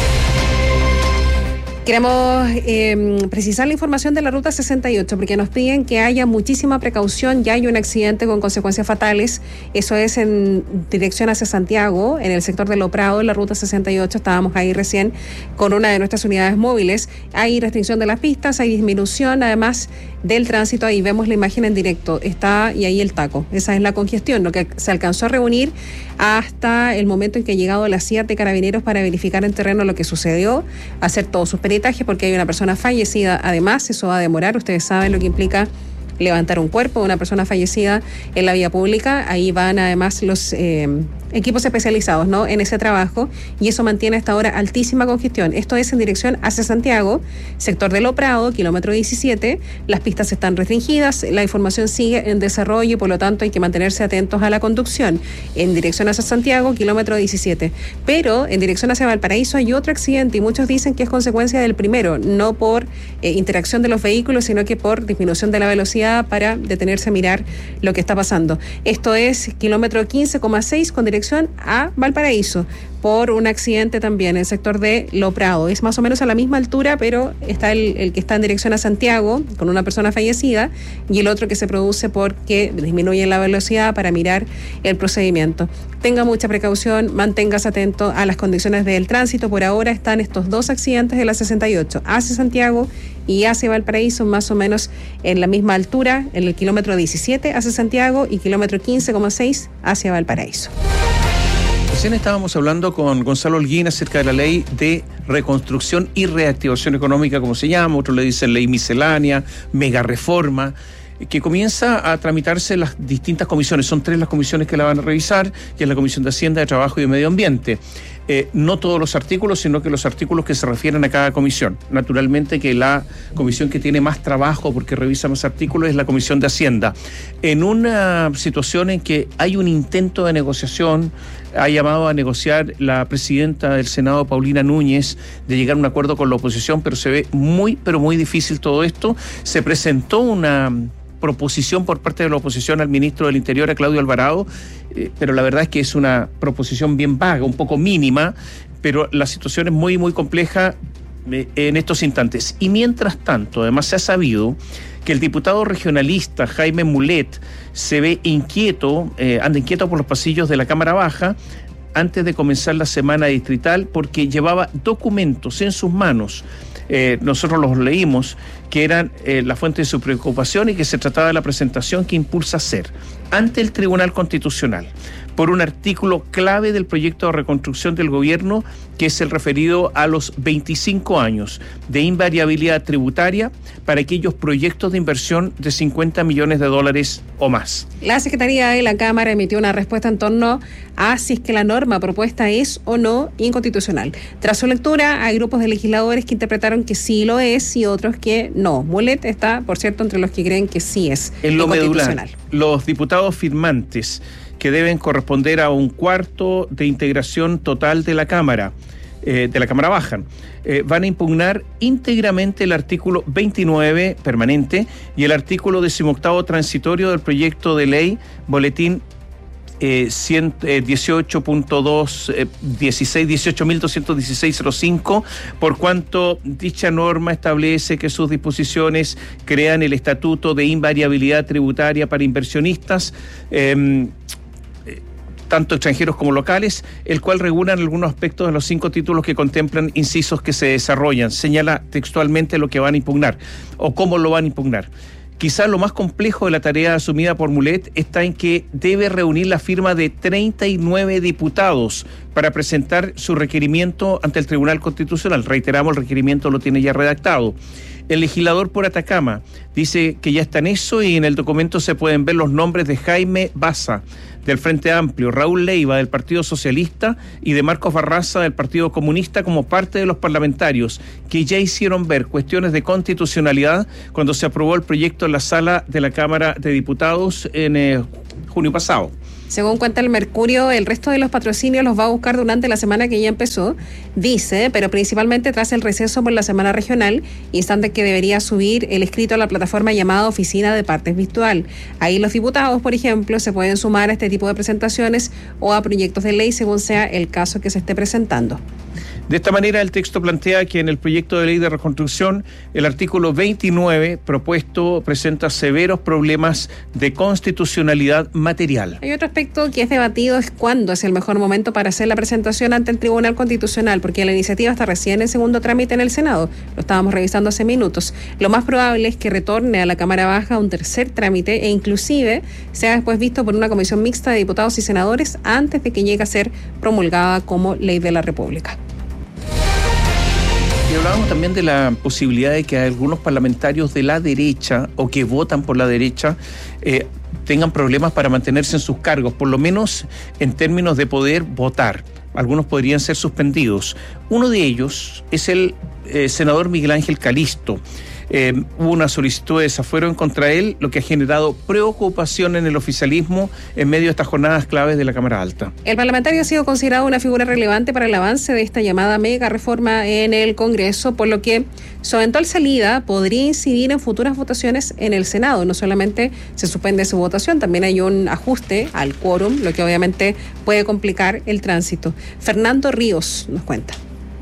Queremos eh, precisar la información de la ruta sesenta y ocho, porque nos piden que haya muchísima precaución. Ya hay un accidente con consecuencias fatales. Eso es en dirección hacia Santiago, en el sector de Lo Prado, en la ruta sesenta y ocho. Estábamos ahí recién con una de nuestras unidades móviles. Hay restricción de las pistas, hay disminución además del tránsito. Ahí vemos la imagen en directo. Está, y ahí el taco. Esa es la congestión, lo que se alcanzó a reunir hasta el momento en que ha llegado la C I A T de Carabineros para verificar en terreno lo que sucedió, hacer todos sus peritajes, porque hay una persona fallecida. Además, eso va a demorar. Ustedes saben lo que implica levantar un cuerpo de una persona fallecida en la vía pública. Ahí van además los eh, equipos especializados, ¿no?, en ese trabajo, y eso mantiene hasta ahora altísima congestión. Esto es en dirección hacia Santiago, sector de Lo Prado, kilómetro diecisiete. Las pistas están restringidas, la información sigue en desarrollo y por lo tanto hay que mantenerse atentos a la conducción. En dirección hacia Santiago, kilómetro diecisiete. Pero en dirección hacia Valparaíso hay otro accidente, y muchos dicen que es consecuencia del primero, no por eh, interacción de los vehículos, sino que por disminución de la velocidad para detenerse a mirar lo que está pasando. Esto es kilómetro quince coma seis con dirección a Valparaíso, por un accidente también en el sector de Lo Prado. Es más o menos a la misma altura, pero está el, el que está en dirección a Santiago con una persona fallecida, y el otro que se produce porque disminuye la velocidad para mirar el procedimiento. Tenga mucha precaución, manténgase atento a las condiciones del tránsito. Por ahora están estos dos accidentes de la sesenta y ocho hacia Santiago y hacia Valparaíso, más o menos en la misma altura, en el kilómetro diecisiete hacia Santiago y kilómetro quince coma seis hacia Valparaíso. Recién estábamos hablando con Gonzalo Holguín acerca de la ley de reconstrucción y reactivación económica, como se llama, otros le dicen ley miscelánea, mega reforma, que comienza a tramitarse en las distintas comisiones. Son tres las comisiones que la van a revisar, que es la Comisión de Hacienda, de Trabajo y de Medio Ambiente. Eh, no todos los artículos, sino que los artículos que se refieren a cada comisión. Naturalmente que la comisión que tiene más trabajo porque revisa más artículos es la Comisión de Hacienda. En una situación en que hay un intento de negociación, ha llamado a negociar la presidenta del Senado, Paulina Núñez, de llegar a un acuerdo con la oposición, pero se ve muy, pero muy difícil todo esto. Se presentó una proposición por parte de la oposición al ministro del Interior, a Claudio Alvarado, eh, pero la verdad es que es una proposición bien vaga, un poco mínima, pero la situación es muy, muy compleja eh, en estos instantes. Y mientras tanto, además se ha sabido que el diputado regionalista Jaime Mulet se ve inquieto, eh, anda inquieto por los pasillos de la Cámara Baja antes de comenzar la semana distrital, porque llevaba documentos en sus manos. Eh, nosotros los leímos, que eran eh, la fuente de su preocupación, y que se trataba de la presentación que impulsa hacer ante el Tribunal Constitucional por un artículo clave del proyecto de reconstrucción del gobierno, que es el referido a los veinticinco años de invariabilidad tributaria para aquellos proyectos de inversión de cincuenta millones de dólares o más. La Secretaría de la Cámara emitió una respuesta en torno a si es que la norma propuesta es o no inconstitucional. Tras su lectura, hay grupos de legisladores que interpretaron que sí lo es y otros que no. Mulet está, por cierto, entre los que creen que sí es en lo inconstitucional. Medular, los diputados firmantes, que deben corresponder a un cuarto de integración total de la Cámara, eh, de la Cámara Baja. Eh, van a impugnar íntegramente el artículo veintinueve permanente y el artículo decimoctavo transitorio del proyecto de ley boletín Eh, dieciocho punto dos, eh, dieciséis, dieciocho mil doscientos dieciséis cero cinco, por cuanto dicha norma establece que sus disposiciones crean el estatuto de invariabilidad tributaria para inversionistas, eh, tanto extranjeros como locales, el cual regula en algunos aspectos de los cinco títulos que contemplan incisos que se desarrollan. Señala textualmente lo que van a impugnar o cómo lo van a impugnar. Quizás lo más complejo de la tarea asumida por Mulet está en que debe reunir la firma de treinta y nueve diputados para presentar su requerimiento ante el Tribunal Constitucional. Reiteramos, el requerimiento lo tiene ya redactado. El legislador por Atacama dice que ya está en eso y en el documento se pueden ver los nombres de Jaime Baza, del Frente Amplio, Raúl Leiva, del Partido Socialista, y de Marcos Barraza, del Partido Comunista, como parte de los parlamentarios que ya hicieron ver cuestiones de constitucionalidad cuando se aprobó el proyecto en la sala de la Cámara de Diputados en eh, junio pasado. Según cuenta el Mercurio, el resto de los patrocinios los va a buscar durante la semana que ya empezó, dice, pero principalmente tras el receso por la semana regional, instante que debería subir el escrito a la plataforma llamada Oficina de Partes Virtual. Ahí los diputados, por ejemplo, se pueden sumar a este tipo de presentaciones o a proyectos de ley según sea el caso que se esté presentando. De esta manera, el texto plantea que en el proyecto de ley de reconstrucción, el artículo veintinueve propuesto presenta severos problemas de constitucionalidad material. Hay otro aspecto que es debatido, es cuándo es el mejor momento para hacer la presentación ante el Tribunal Constitucional, porque la iniciativa está recién en segundo trámite en el Senado, lo estábamos revisando hace minutos. Lo más probable es que retorne a la Cámara Baja un tercer trámite e inclusive sea después visto por una comisión mixta de diputados y senadores antes de que llegue a ser promulgada como ley de la República. Y hablábamos también de la posibilidad de que algunos parlamentarios de la derecha o que votan por la derecha eh, tengan problemas para mantenerse en sus cargos, por lo menos en términos de poder votar. Algunos podrían ser suspendidos. Uno de ellos es el eh, senador Miguel Ángel Calisto. Eh, hubo una solicitud de desafuero en contra de él, lo que ha generado preocupación en el oficialismo en medio de estas jornadas claves de la Cámara Alta. El parlamentario ha sido considerado una figura relevante para el avance de esta llamada mega reforma en el Congreso, por lo que su eventual salida podría incidir en futuras votaciones en el Senado. No solamente se suspende su votación, también hay un ajuste al quórum, lo que obviamente puede complicar el tránsito. Fernando Ríos nos cuenta.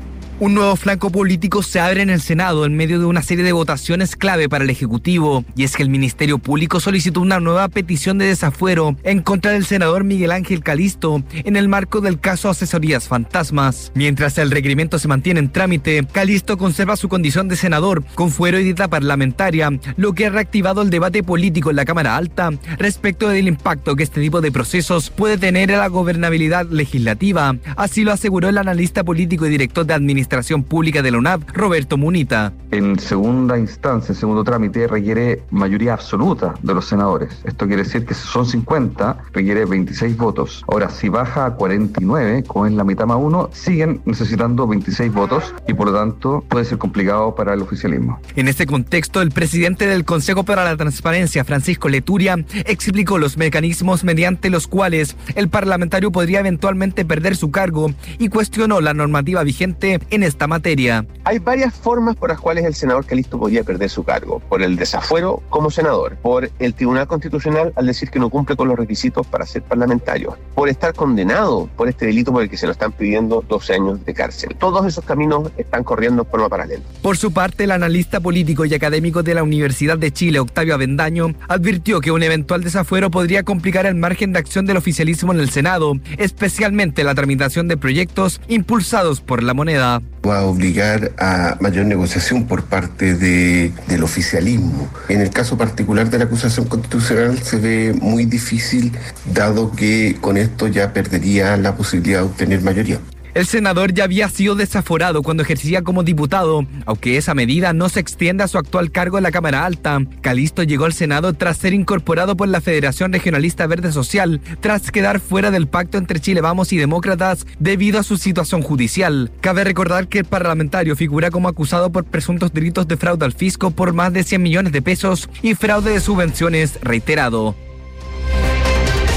Un nuevo flanco político se abre en el Senado en medio de una serie de votaciones clave para el Ejecutivo, y es que el Ministerio Público solicitó una nueva petición de desafuero en contra del senador Miguel Ángel Calisto en el marco del caso Asesorías Fantasmas. Mientras el requerimiento se mantiene en trámite, Calisto conserva su condición de senador con fuero y dieta parlamentaria, lo que ha reactivado el debate político en la Cámara Alta respecto del impacto que este tipo de procesos puede tener en la gobernabilidad legislativa. Así lo aseguró el analista político y director de Administración Pública de la U N A V, Roberto Munita. En segunda instancia, en segundo trámite, requiere mayoría absoluta de los senadores. Esto quiere decir que si son cincuenta, requiere veintiséis votos. Ahora, si baja a cuarenta y nueve, como es la mitad más uno, siguen necesitando veintiséis votos y por lo tanto puede ser complicado para el oficialismo. En este contexto, el presidente del Consejo para la Transparencia, Francisco Leturia, explicó los mecanismos mediante los cuales el parlamentario podría eventualmente perder su cargo y cuestionó la normativa vigente en esta materia. Hay varias formas por las cuales el senador Calisto podría perder su cargo: por el desafuero como senador, por el Tribunal Constitucional al decir que no cumple con los requisitos para ser parlamentario, por estar condenado por este delito por el que se lo están pidiendo doce años de cárcel. Todos esos caminos están corriendo en forma paralela. Por su parte, el analista político y académico de la Universidad de Chile, Octavio Avendaño, advirtió que un eventual desafuero podría complicar el margen de acción del oficialismo en el Senado, especialmente la tramitación de proyectos impulsados por la moneda. Va a obligar a mayor negociación por parte de, del oficialismo. En el caso particular de la acusación constitucional se ve muy difícil, dado que con esto ya perdería la posibilidad de obtener mayoría. El senador ya había sido desaforado cuando ejercía como diputado, aunque esa medida no se extiende a su actual cargo en la Cámara Alta. Calisto llegó al Senado tras ser incorporado por la Federación Regionalista Verde Social, tras quedar fuera del pacto entre Chile Vamos y Demócratas debido a su situación judicial. Cabe recordar que el parlamentario figura como acusado por presuntos delitos de fraude al fisco por más de cien millones de pesos y fraude de subvenciones reiterado.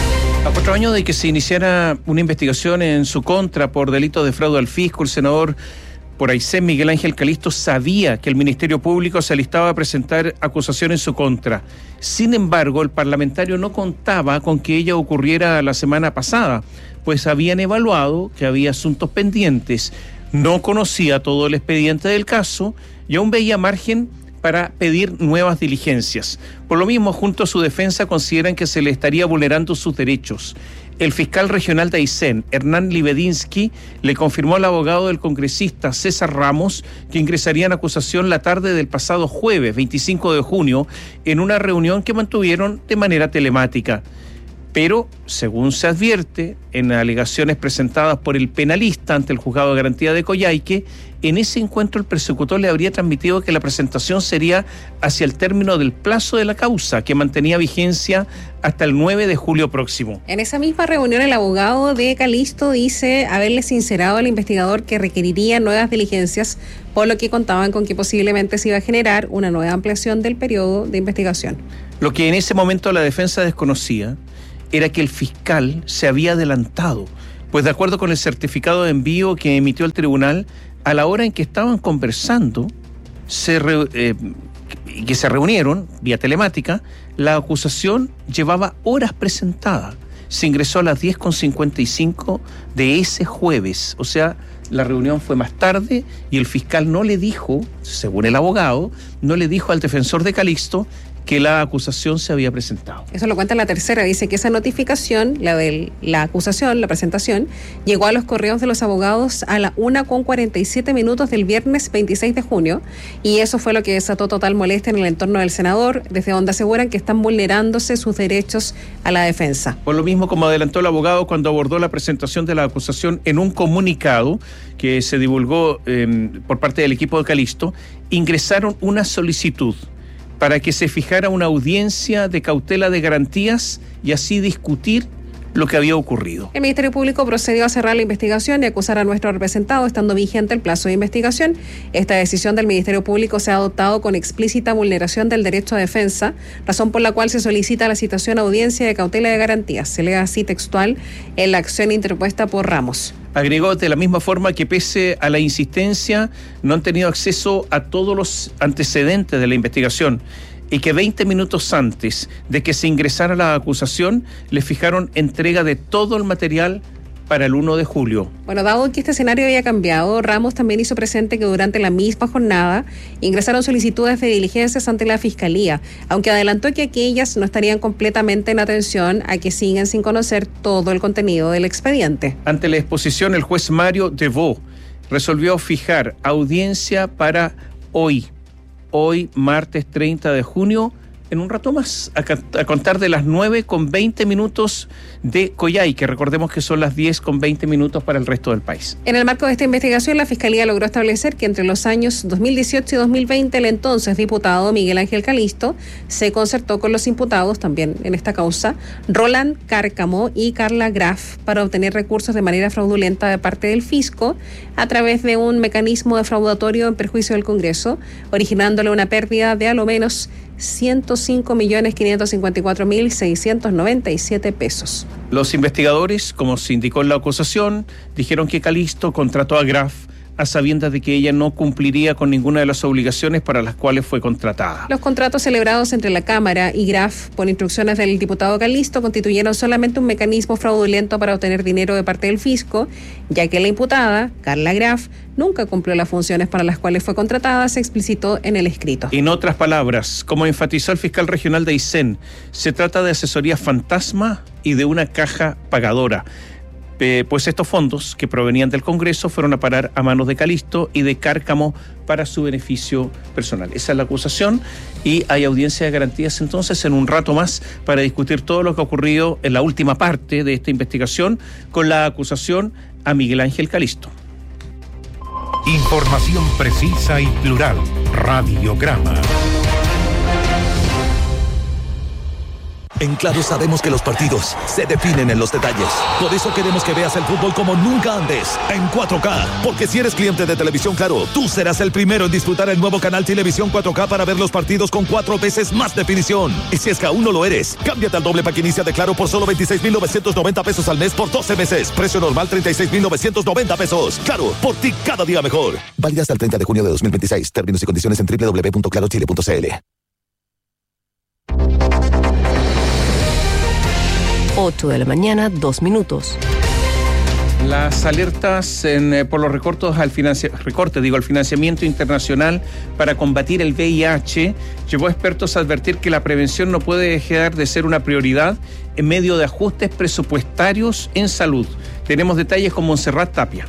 A cuatro años de que se iniciara una investigación en su contra por delitos de fraude al fisco, el senador por Aysén, Miguel Ángel Calisto, sabía que el Ministerio Público se alistaba a presentar acusación en su contra. Sin embargo, el parlamentario no contaba con que ella ocurriera la semana pasada, pues habían evaluado que había asuntos pendientes, no conocía todo el expediente del caso y aún veía margen para pedir nuevas diligencias. Por lo mismo, junto a su defensa, consideran que se le estaría vulnerando sus derechos. El fiscal regional de Aysén, Hernán Libedinsky, le confirmó al abogado del congresista César Ramos que ingresarían acusación la tarde del pasado jueves veinticinco de junio en una reunión que mantuvieron de manera telemática. Pero, según se advierte en alegaciones presentadas por el penalista ante el Juzgado de Garantía de Coyhaique, en ese encuentro el persecutor le habría transmitido que la presentación sería hacia el término del plazo de la causa, que mantenía vigencia hasta el nueve de julio próximo. En esa misma reunión, el abogado de Calisto dice haberle sincerado al investigador que requeriría nuevas diligencias, por lo que contaban con que posiblemente se iba a generar una nueva ampliación del periodo de investigación. Lo que en ese momento la defensa desconocía era que el fiscal se había adelantado, pues de acuerdo con el certificado de envío que emitió el tribunal, a la hora en que estaban conversando, se re, eh, que se reunieron vía telemática, la acusación llevaba horas presentada. Se ingresó a las diez con cincuenta y cinco de ese jueves, o sea, la reunión fue más tarde y el fiscal no le dijo, según el abogado, no le dijo al defensor de Calixto que la acusación se había presentado. Eso lo cuenta la tercera, dice que esa notificación, la de la acusación, la presentación, llegó a los correos de los abogados a la una con cuarenta y siete minutos del viernes veintiséis de junio, y eso fue lo que desató total molestia en el entorno del senador, desde donde aseguran que están vulnerándose sus derechos a la defensa. Por lo mismo, como adelantó el abogado cuando abordó la presentación de la acusación en un comunicado que se divulgó eh, por parte del equipo de Calixto, ingresaron una solicitud para que se fijara una audiencia de cautela de garantías y así discutir lo que había ocurrido. El Ministerio Público procedió a cerrar la investigación y acusar a nuestro representado, estando vigente el plazo de investigación. Esta decisión del Ministerio Público se ha adoptado con explícita vulneración del derecho a defensa, razón por la cual se solicita la citación a audiencia de cautela de garantías. Se lee así textual en la acción interpuesta por Ramos. Agregó de la misma forma que pese a la insistencia no han tenido acceso a todos los antecedentes de la investigación y que veinte minutos antes de que se ingresara la acusación le fijaron entrega de todo el material para el uno de julio. Bueno, dado que este escenario había cambiado, Ramos también hizo presente que durante la misma jornada ingresaron solicitudes de diligencias ante la Fiscalía, aunque adelantó que aquellas no estarían completamente en atención a que siguen sin conocer todo el contenido del expediente. Ante la exposición, el juez Mario Devaux resolvió fijar audiencia para hoy, hoy martes treinta de junio, en un rato más, a, a contar de las nueve con veinte minutos de Coyhaique. Recordemos que son las diez con veinte minutos para el resto del país. En el marco de esta investigación, la Fiscalía logró establecer que entre los años dos mil dieciocho y dos mil veinte, el entonces diputado Miguel Ángel Calisto se concertó con los imputados, también en esta causa, Roland Cárcamo y Carla Graf, para obtener recursos de manera fraudulenta de parte del fisco a través de un mecanismo defraudatorio en perjuicio del Congreso, originándole una pérdida de a lo menos ciento cinco millones quinientos cincuenta y cuatro mil seiscientos noventa y siete pesos. Los investigadores, como se indicó en la acusación, dijeron que Calisto contrató a Graf a sabiendas de que ella no cumpliría con ninguna de las obligaciones para las cuales fue contratada. Los contratos celebrados entre la Cámara y Graf, por instrucciones del diputado Calisto, constituyeron solamente un mecanismo fraudulento para obtener dinero de parte del fisco, ya que la imputada, Carla Graf, nunca cumplió las funciones para las cuales fue contratada, se explicitó en el escrito. En otras palabras, como enfatizó el fiscal regional de Aysén, se trata de asesoría fantasma y de una caja pagadora. Eh, pues estos fondos que provenían del Congreso fueron a parar a manos de Calisto y de Cárcamo para su beneficio personal. Esa es la acusación y hay audiencia de garantías entonces en un rato más para discutir todo lo que ha ocurrido en la última parte de esta investigación con la acusación a Miguel Ángel Calisto. Información precisa y plural. Radiograma. En Claro sabemos que los partidos se definen en los detalles. Por eso queremos que veas el fútbol como nunca antes, en cuatro K. Porque si eres cliente de Televisión Claro, tú serás el primero en disfrutar el nuevo canal Televisión cuatro K para ver los partidos con cuatro veces más definición. Y si es que aún no lo eres, cámbiate al doble pack inicia de Claro por solo veintiséis mil novecientos noventa pesos al mes por doce meses. Precio normal treinta y seis mil novecientos noventa pesos. Claro, por ti cada día mejor. Válida hasta el treinta de junio de dos mil veintiséis. Términos y condiciones en doble u doble u doble u punto claro chile punto c l. ocho de la mañana, dos minutos. Las alertas en, eh, por los recortes al, financi- recorte, digo, al financiamiento internacional para combatir el V I H llevó a expertos a advertir que la prevención no puede dejar de ser una prioridad en medio de ajustes presupuestarios en salud. Tenemos detalles con Montserrat Tapia.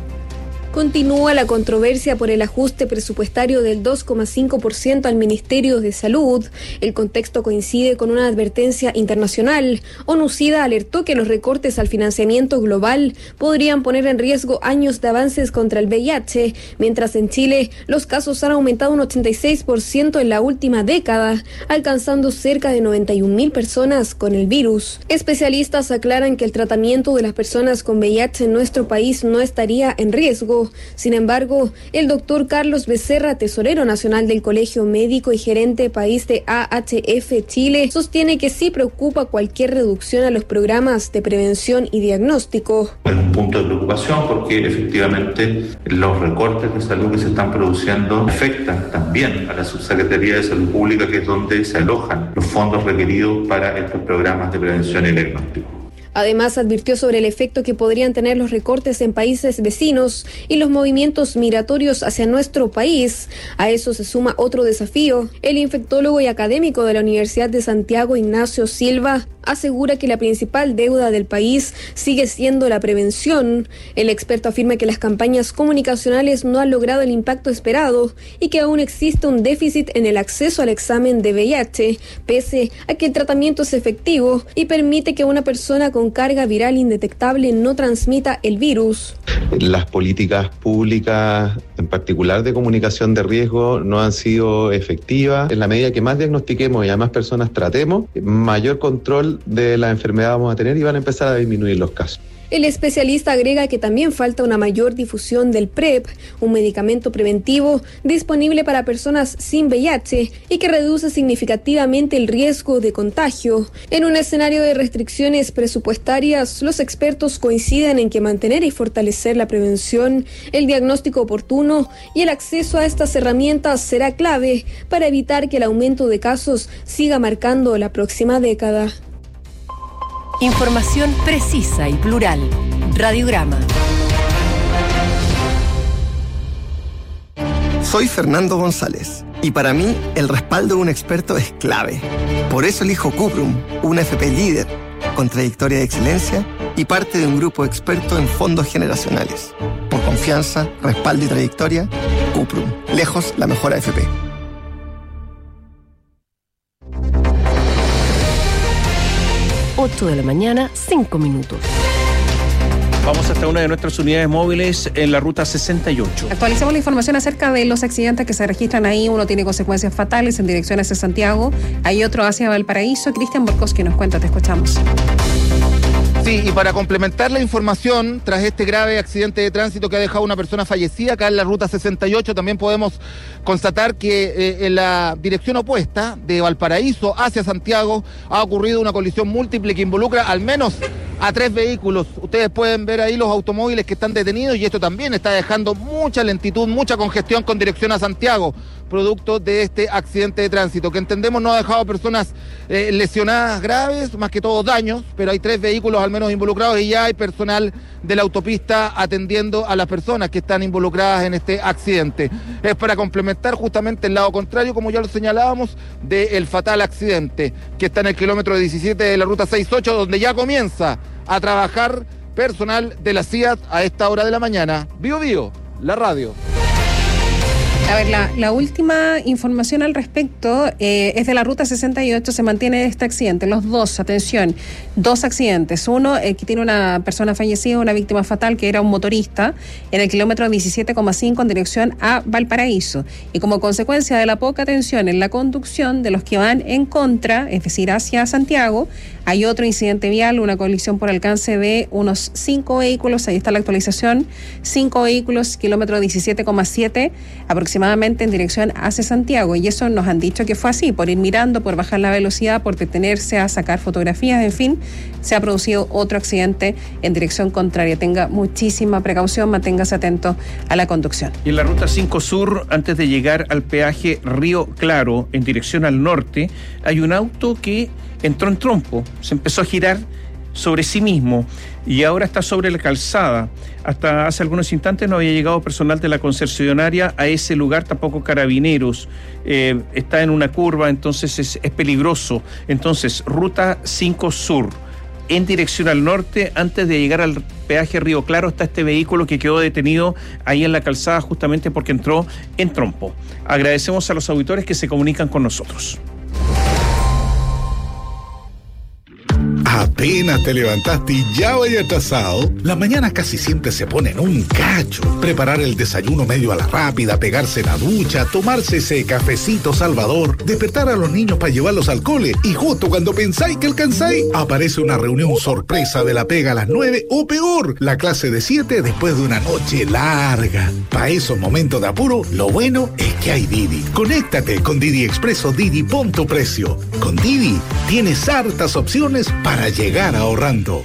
Continúa la controversia por el ajuste presupuestario del dos coma cinco por ciento al Ministerio de Salud. El contexto coincide con una advertencia internacional. ONU-SIDA alertó que los recortes al financiamiento global podrían poner en riesgo años de avances contra el V I H, mientras en Chile los casos han aumentado un ochenta y seis por ciento en la última década, alcanzando cerca de noventa y un mil personas con el virus. Especialistas aclaran que el tratamiento de las personas con V I H en nuestro país no estaría en riesgo. Sin embargo, el doctor Carlos Becerra, tesorero nacional del Colegio Médico y gerente país de A H F Chile, sostiene que sí preocupa cualquier reducción a los programas de prevención y diagnóstico. Es un punto de preocupación porque efectivamente los recortes de salud que se están produciendo afectan también a la Subsecretaría de Salud Pública, que es donde se alojan los fondos requeridos para estos programas de prevención y diagnóstico. Además, advirtió sobre el efecto que podrían tener los recortes en países vecinos y los movimientos migratorios hacia nuestro país. A eso se suma otro desafío. El infectólogo y académico de la Universidad de Santiago, Ignacio Silva, asegura que la principal deuda del país sigue siendo la prevención. El experto afirma que las campañas comunicacionales no han logrado el impacto esperado y que aún existe un déficit en el acceso al examen de V I H, pese a que el tratamiento es efectivo y permite que una persona con carga viral indetectable no transmita el virus. Las políticas públicas, en particular de comunicación de riesgo, no han sido efectivas. En la medida que más diagnostiquemos y a más personas tratemos, mayor control de la enfermedad vamos a tener y van a empezar a disminuir los casos. El especialista agrega que también falta una mayor difusión del PrEP, un medicamento preventivo disponible para personas sin V I H y que reduce significativamente el riesgo de contagio. En un escenario de restricciones presupuestarias, los expertos coinciden en que mantener y fortalecer la prevención, el diagnóstico oportuno y el acceso a estas herramientas será clave para evitar que el aumento de casos siga marcando la próxima década. Información precisa y plural. Radiograma. Soy Fernando González y para mí el respaldo de un experto es clave. Por eso elijo Cuprum, una F P líder, con trayectoria de excelencia y parte de un grupo experto en fondos generacionales. Por confianza, respaldo y trayectoria, Cuprum, lejos la mejor A F P. ocho de la mañana, cinco minutos. Vamos hasta una de nuestras unidades móviles en la ruta sesenta y ocho. Actualizamos la información acerca de los accidentes que se registran ahí. Uno tiene consecuencias fatales en dirección hacia Santiago. Hay otro hacia Valparaíso. Cristian Borkowski nos cuenta, te escuchamos. Sí, y para complementar la información, tras este grave accidente de tránsito que ha dejado una persona fallecida acá en la ruta sesenta y ocho, también podemos constatar que eh, en la dirección opuesta, de Valparaíso hacia Santiago, ha ocurrido una colisión múltiple que involucra al menos a tres vehículos. Ustedes pueden ver ahí los automóviles que están detenidos y esto también está dejando mucha lentitud, mucha congestión con dirección a Santiago, producto de este accidente de tránsito, que entendemos no ha dejado personas eh, lesionadas graves, más que todo daños, pero hay tres vehículos al menos involucrados y ya hay personal de la autopista atendiendo a las personas que están involucradas en este accidente. Es para complementar justamente el lado contrario, como ya lo señalábamos, del fatal accidente que está en el kilómetro diecisiete de la ruta sesenta y ocho, donde ya comienza a trabajar personal de la C I A T a esta hora de la mañana. Bio Bio, la radio. A ver, la, la última información al respecto eh, es de la ruta sesenta y ocho. Se mantiene este accidente, los dos, atención, dos accidentes. Uno eh, que tiene una persona fallecida, una víctima fatal que era un motorista en el kilómetro diecisiete coma cinco en dirección a Valparaíso. Y como consecuencia de la poca atención en la conducción de los que van en contra, es decir, hacia Santiago, hay otro incidente vial, una colisión por alcance de unos cinco vehículos. Ahí está la actualización, cinco vehículos, kilómetro diecisiete coma siete aproximadamente en dirección hacia Santiago, y eso nos han dicho que fue así, por ir mirando, por bajar la velocidad, por detenerse a sacar fotografías, en fin, se ha producido otro accidente en dirección contraria. Tenga muchísima precaución, manténgase atento a la conducción. Y en la ruta cinco Sur, antes de llegar al peaje Río Claro, en dirección al norte, hay un auto que entró en trompo, se empezó a girar sobre sí mismo y ahora está sobre la calzada. Hasta hace algunos instantes no había llegado personal de la concesionaria a ese lugar, tampoco carabineros. Eh, está en una curva, entonces es, es peligroso. Entonces, ruta cinco Sur, en dirección al norte, antes de llegar al peaje Río Claro, está este vehículo que quedó detenido ahí en la calzada justamente porque entró en trompo. Agradecemos a los auditores que se comunican con nosotros. Apenas te levantaste y ya vaya atrasado. La mañana casi siempre se pone en un cacho. Preparar el desayuno medio a la rápida, pegarse la ducha, tomarse ese cafecito salvador, despertar a los niños para llevarlos al cole y justo cuando pensáis que alcanzáis, aparece una reunión sorpresa de la pega a las nueve o peor, la clase de siete después de una noche larga. Para esos momentos de apuro, lo bueno es que hay Didi. Conéctate con Didi Expreso Didi Punto Precio. Con Didi tienes hartas opciones para llegar ahorrando.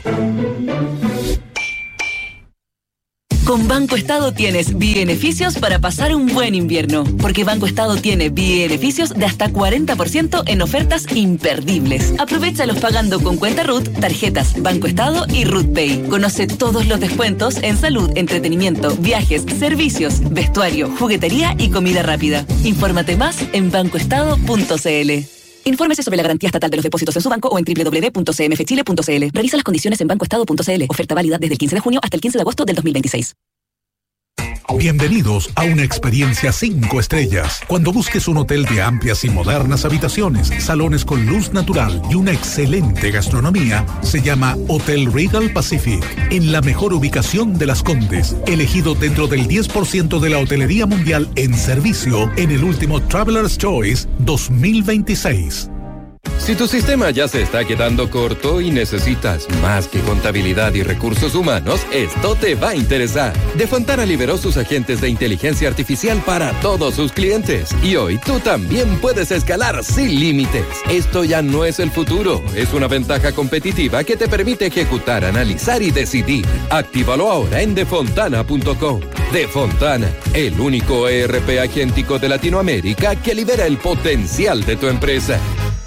Con Banco Estado tienes beneficios para pasar un buen invierno, porque Banco Estado tiene beneficios de hasta cuarenta por ciento en ofertas imperdibles. Aprovéchalos pagando con cuenta R U T, tarjetas Banco Estado y R U T Pay. Conoce todos los descuentos en salud, entretenimiento, viajes, servicios, vestuario, juguetería y comida rápida. Infórmate más en banco estado punto c l. Infórmese sobre la garantía estatal de los depósitos en su banco o en doble u doble u doble u punto c m f chile punto c l. Revisa las condiciones en banco estado punto c l. Oferta válida desde el quince de junio hasta el quince de agosto del dos mil veintiséis. Bienvenidos a una experiencia cinco estrellas. Cuando busques un hotel de amplias y modernas habitaciones, salones con luz natural y una excelente gastronomía, se llama Hotel Regal Pacific, en la mejor ubicación de Las Condes, elegido dentro del diez por ciento de la hotelería mundial en servicio en el último Traveler's Choice dos mil veintiséis. Si tu sistema ya se está quedando corto y necesitas más que contabilidad y recursos humanos, esto te va a interesar. De Fontana liberó sus agentes de inteligencia artificial para todos sus clientes. Y hoy tú también puedes escalar sin límites. Esto ya no es el futuro, es una ventaja competitiva que te permite ejecutar, analizar y decidir. Actívalo ahora en defontana punto com. Defontana, el único E R P agéntico de Latinoamérica que libera el potencial de tu empresa.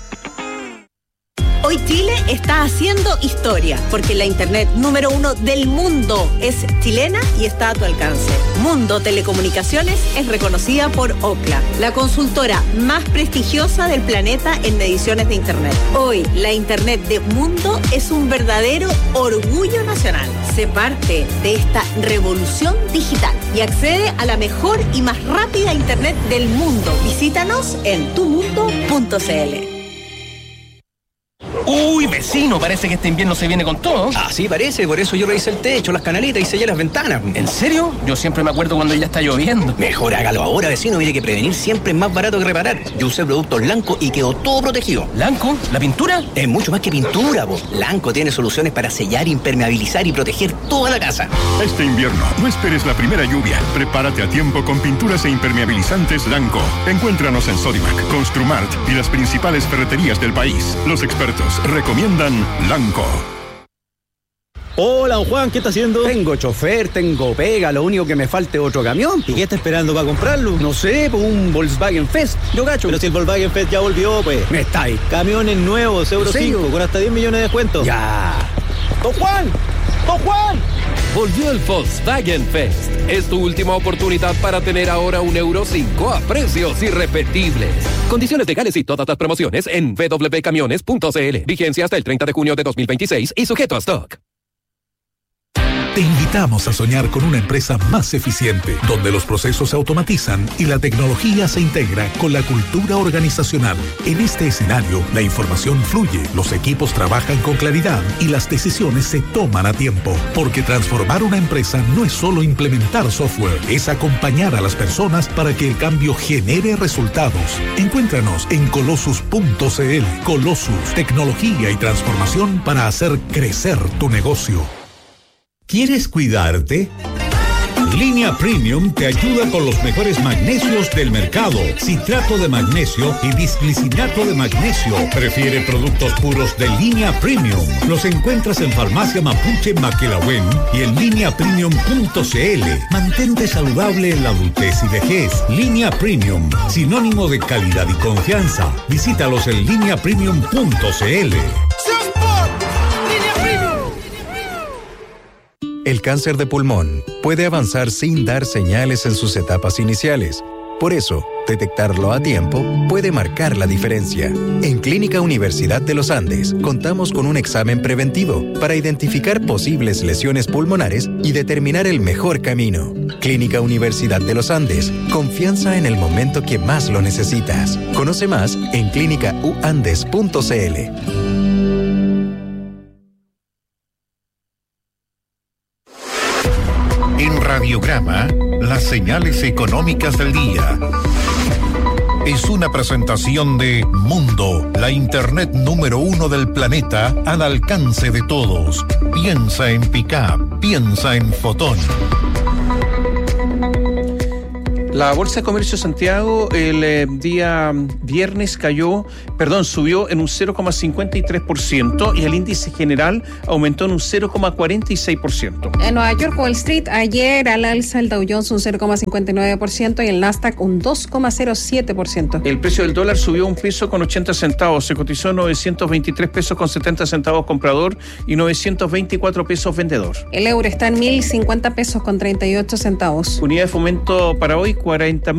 Hoy Chile está haciendo historia, porque la internet número uno del mundo es chilena y está a tu alcance. Mundo Telecomunicaciones es reconocida por Ookla, la consultora más prestigiosa del planeta en mediciones de internet. Hoy, la internet de Mundo es un verdadero orgullo nacional. Sé parte de esta revolución digital y accede a la mejor y más rápida internet del mundo. Visítanos en tu mundo punto c l. Uy, vecino, parece que este invierno se viene con todo. Ah, sí, parece, por eso yo revisé el techo, las canaletas y sellé las ventanas. ¿En serio? Yo siempre me acuerdo cuando ya está lloviendo. Mejor hágalo ahora, vecino, mire que prevenir siempre es más barato que reparar. Yo usé productos Lanco y quedó todo protegido. ¿Lanco? ¿La pintura? Es mucho más que pintura, po. Lanco tiene soluciones para sellar, impermeabilizar y proteger toda la casa. Este invierno, no esperes la primera lluvia. Prepárate a tiempo con pinturas e impermeabilizantes Lanco. Encuéntranos en Sodimac, Construmart y las principales ferreterías del país. Los expertos recomiendan Lanco. Hola, don Juan, ¿qué está haciendo? Tengo chofer, tengo pega, lo único que me falta es otro camión. ¿Y qué está esperando para comprarlo? No sé, pues un Volkswagen Fest. Yo cacho. Pero si el Volkswagen Fest ya volvió, pues. Me está ahí. Camiones nuevos, Euro cinco, con hasta diez millones de descuentos. Ya. ¡Don Juan! ¡Don Juan! Volvió el Volkswagen Fest. Es tu última oportunidad para tener ahora un Euro cinco a precios irrepetibles. Condiciones legales y todas las promociones en w w w punto camiones punto c l. Vigencia hasta el treinta de junio de dos mil veintiséis y sujeto a stock. Te invitamos a soñar con una empresa más eficiente, donde los procesos se automatizan y la tecnología se integra con la cultura organizacional. En este escenario, la información fluye, los equipos trabajan con claridad y las decisiones se toman a tiempo. Porque transformar una empresa no es solo implementar software, es acompañar a las personas para que el cambio genere resultados. Encuéntranos en colossus punto c l. Colossus, tecnología y transformación para hacer crecer tu negocio. ¿Quieres cuidarte? Línea Premium te ayuda con los mejores magnesios del mercado. Citrato de magnesio y disglicinato de magnesio. Prefiere productos puros de Línea Premium. Los encuentras en Farmacia Mapuche Maquelahuen y en línea premium punto c l. Mantente saludable en la adultez y vejez. Línea Premium, sinónimo de calidad y confianza. Visítalos en línea premium punto c l. El cáncer de pulmón puede avanzar sin dar señales en sus etapas iniciales. Por eso, detectarlo a tiempo puede marcar la diferencia. En Clínica Universidad de los Andes, contamos con un examen preventivo para identificar posibles lesiones pulmonares y determinar el mejor camino. Clínica Universidad de los Andes, confianza en el momento que más lo necesitas. Conoce más en clínica u andes punto c l. En Radiograma, las señales económicas del día. Es una presentación de Mundo, la Internet número uno del planeta al alcance de todos. Piensa en Pickup, piensa en Fotón. La Bolsa de Comercio de Santiago el eh, día viernes cayó, perdón, subió en un cero coma cincuenta y tres por ciento y el índice general aumentó en un cero coma cuarenta y seis por ciento. En Nueva York, Wall Street, ayer al alza el Dow Jones un cero coma cincuenta y nueve por ciento y el Nasdaq un dos coma cero siete por ciento. El precio del dólar subió un peso con ochenta centavos, se cotizó novecientos veintitrés pesos con setenta centavos comprador y novecientos veinticuatro pesos vendedor. El euro está en mil cincuenta pesos con treinta y ocho centavos. Unidad de fomento para hoy, cuarenta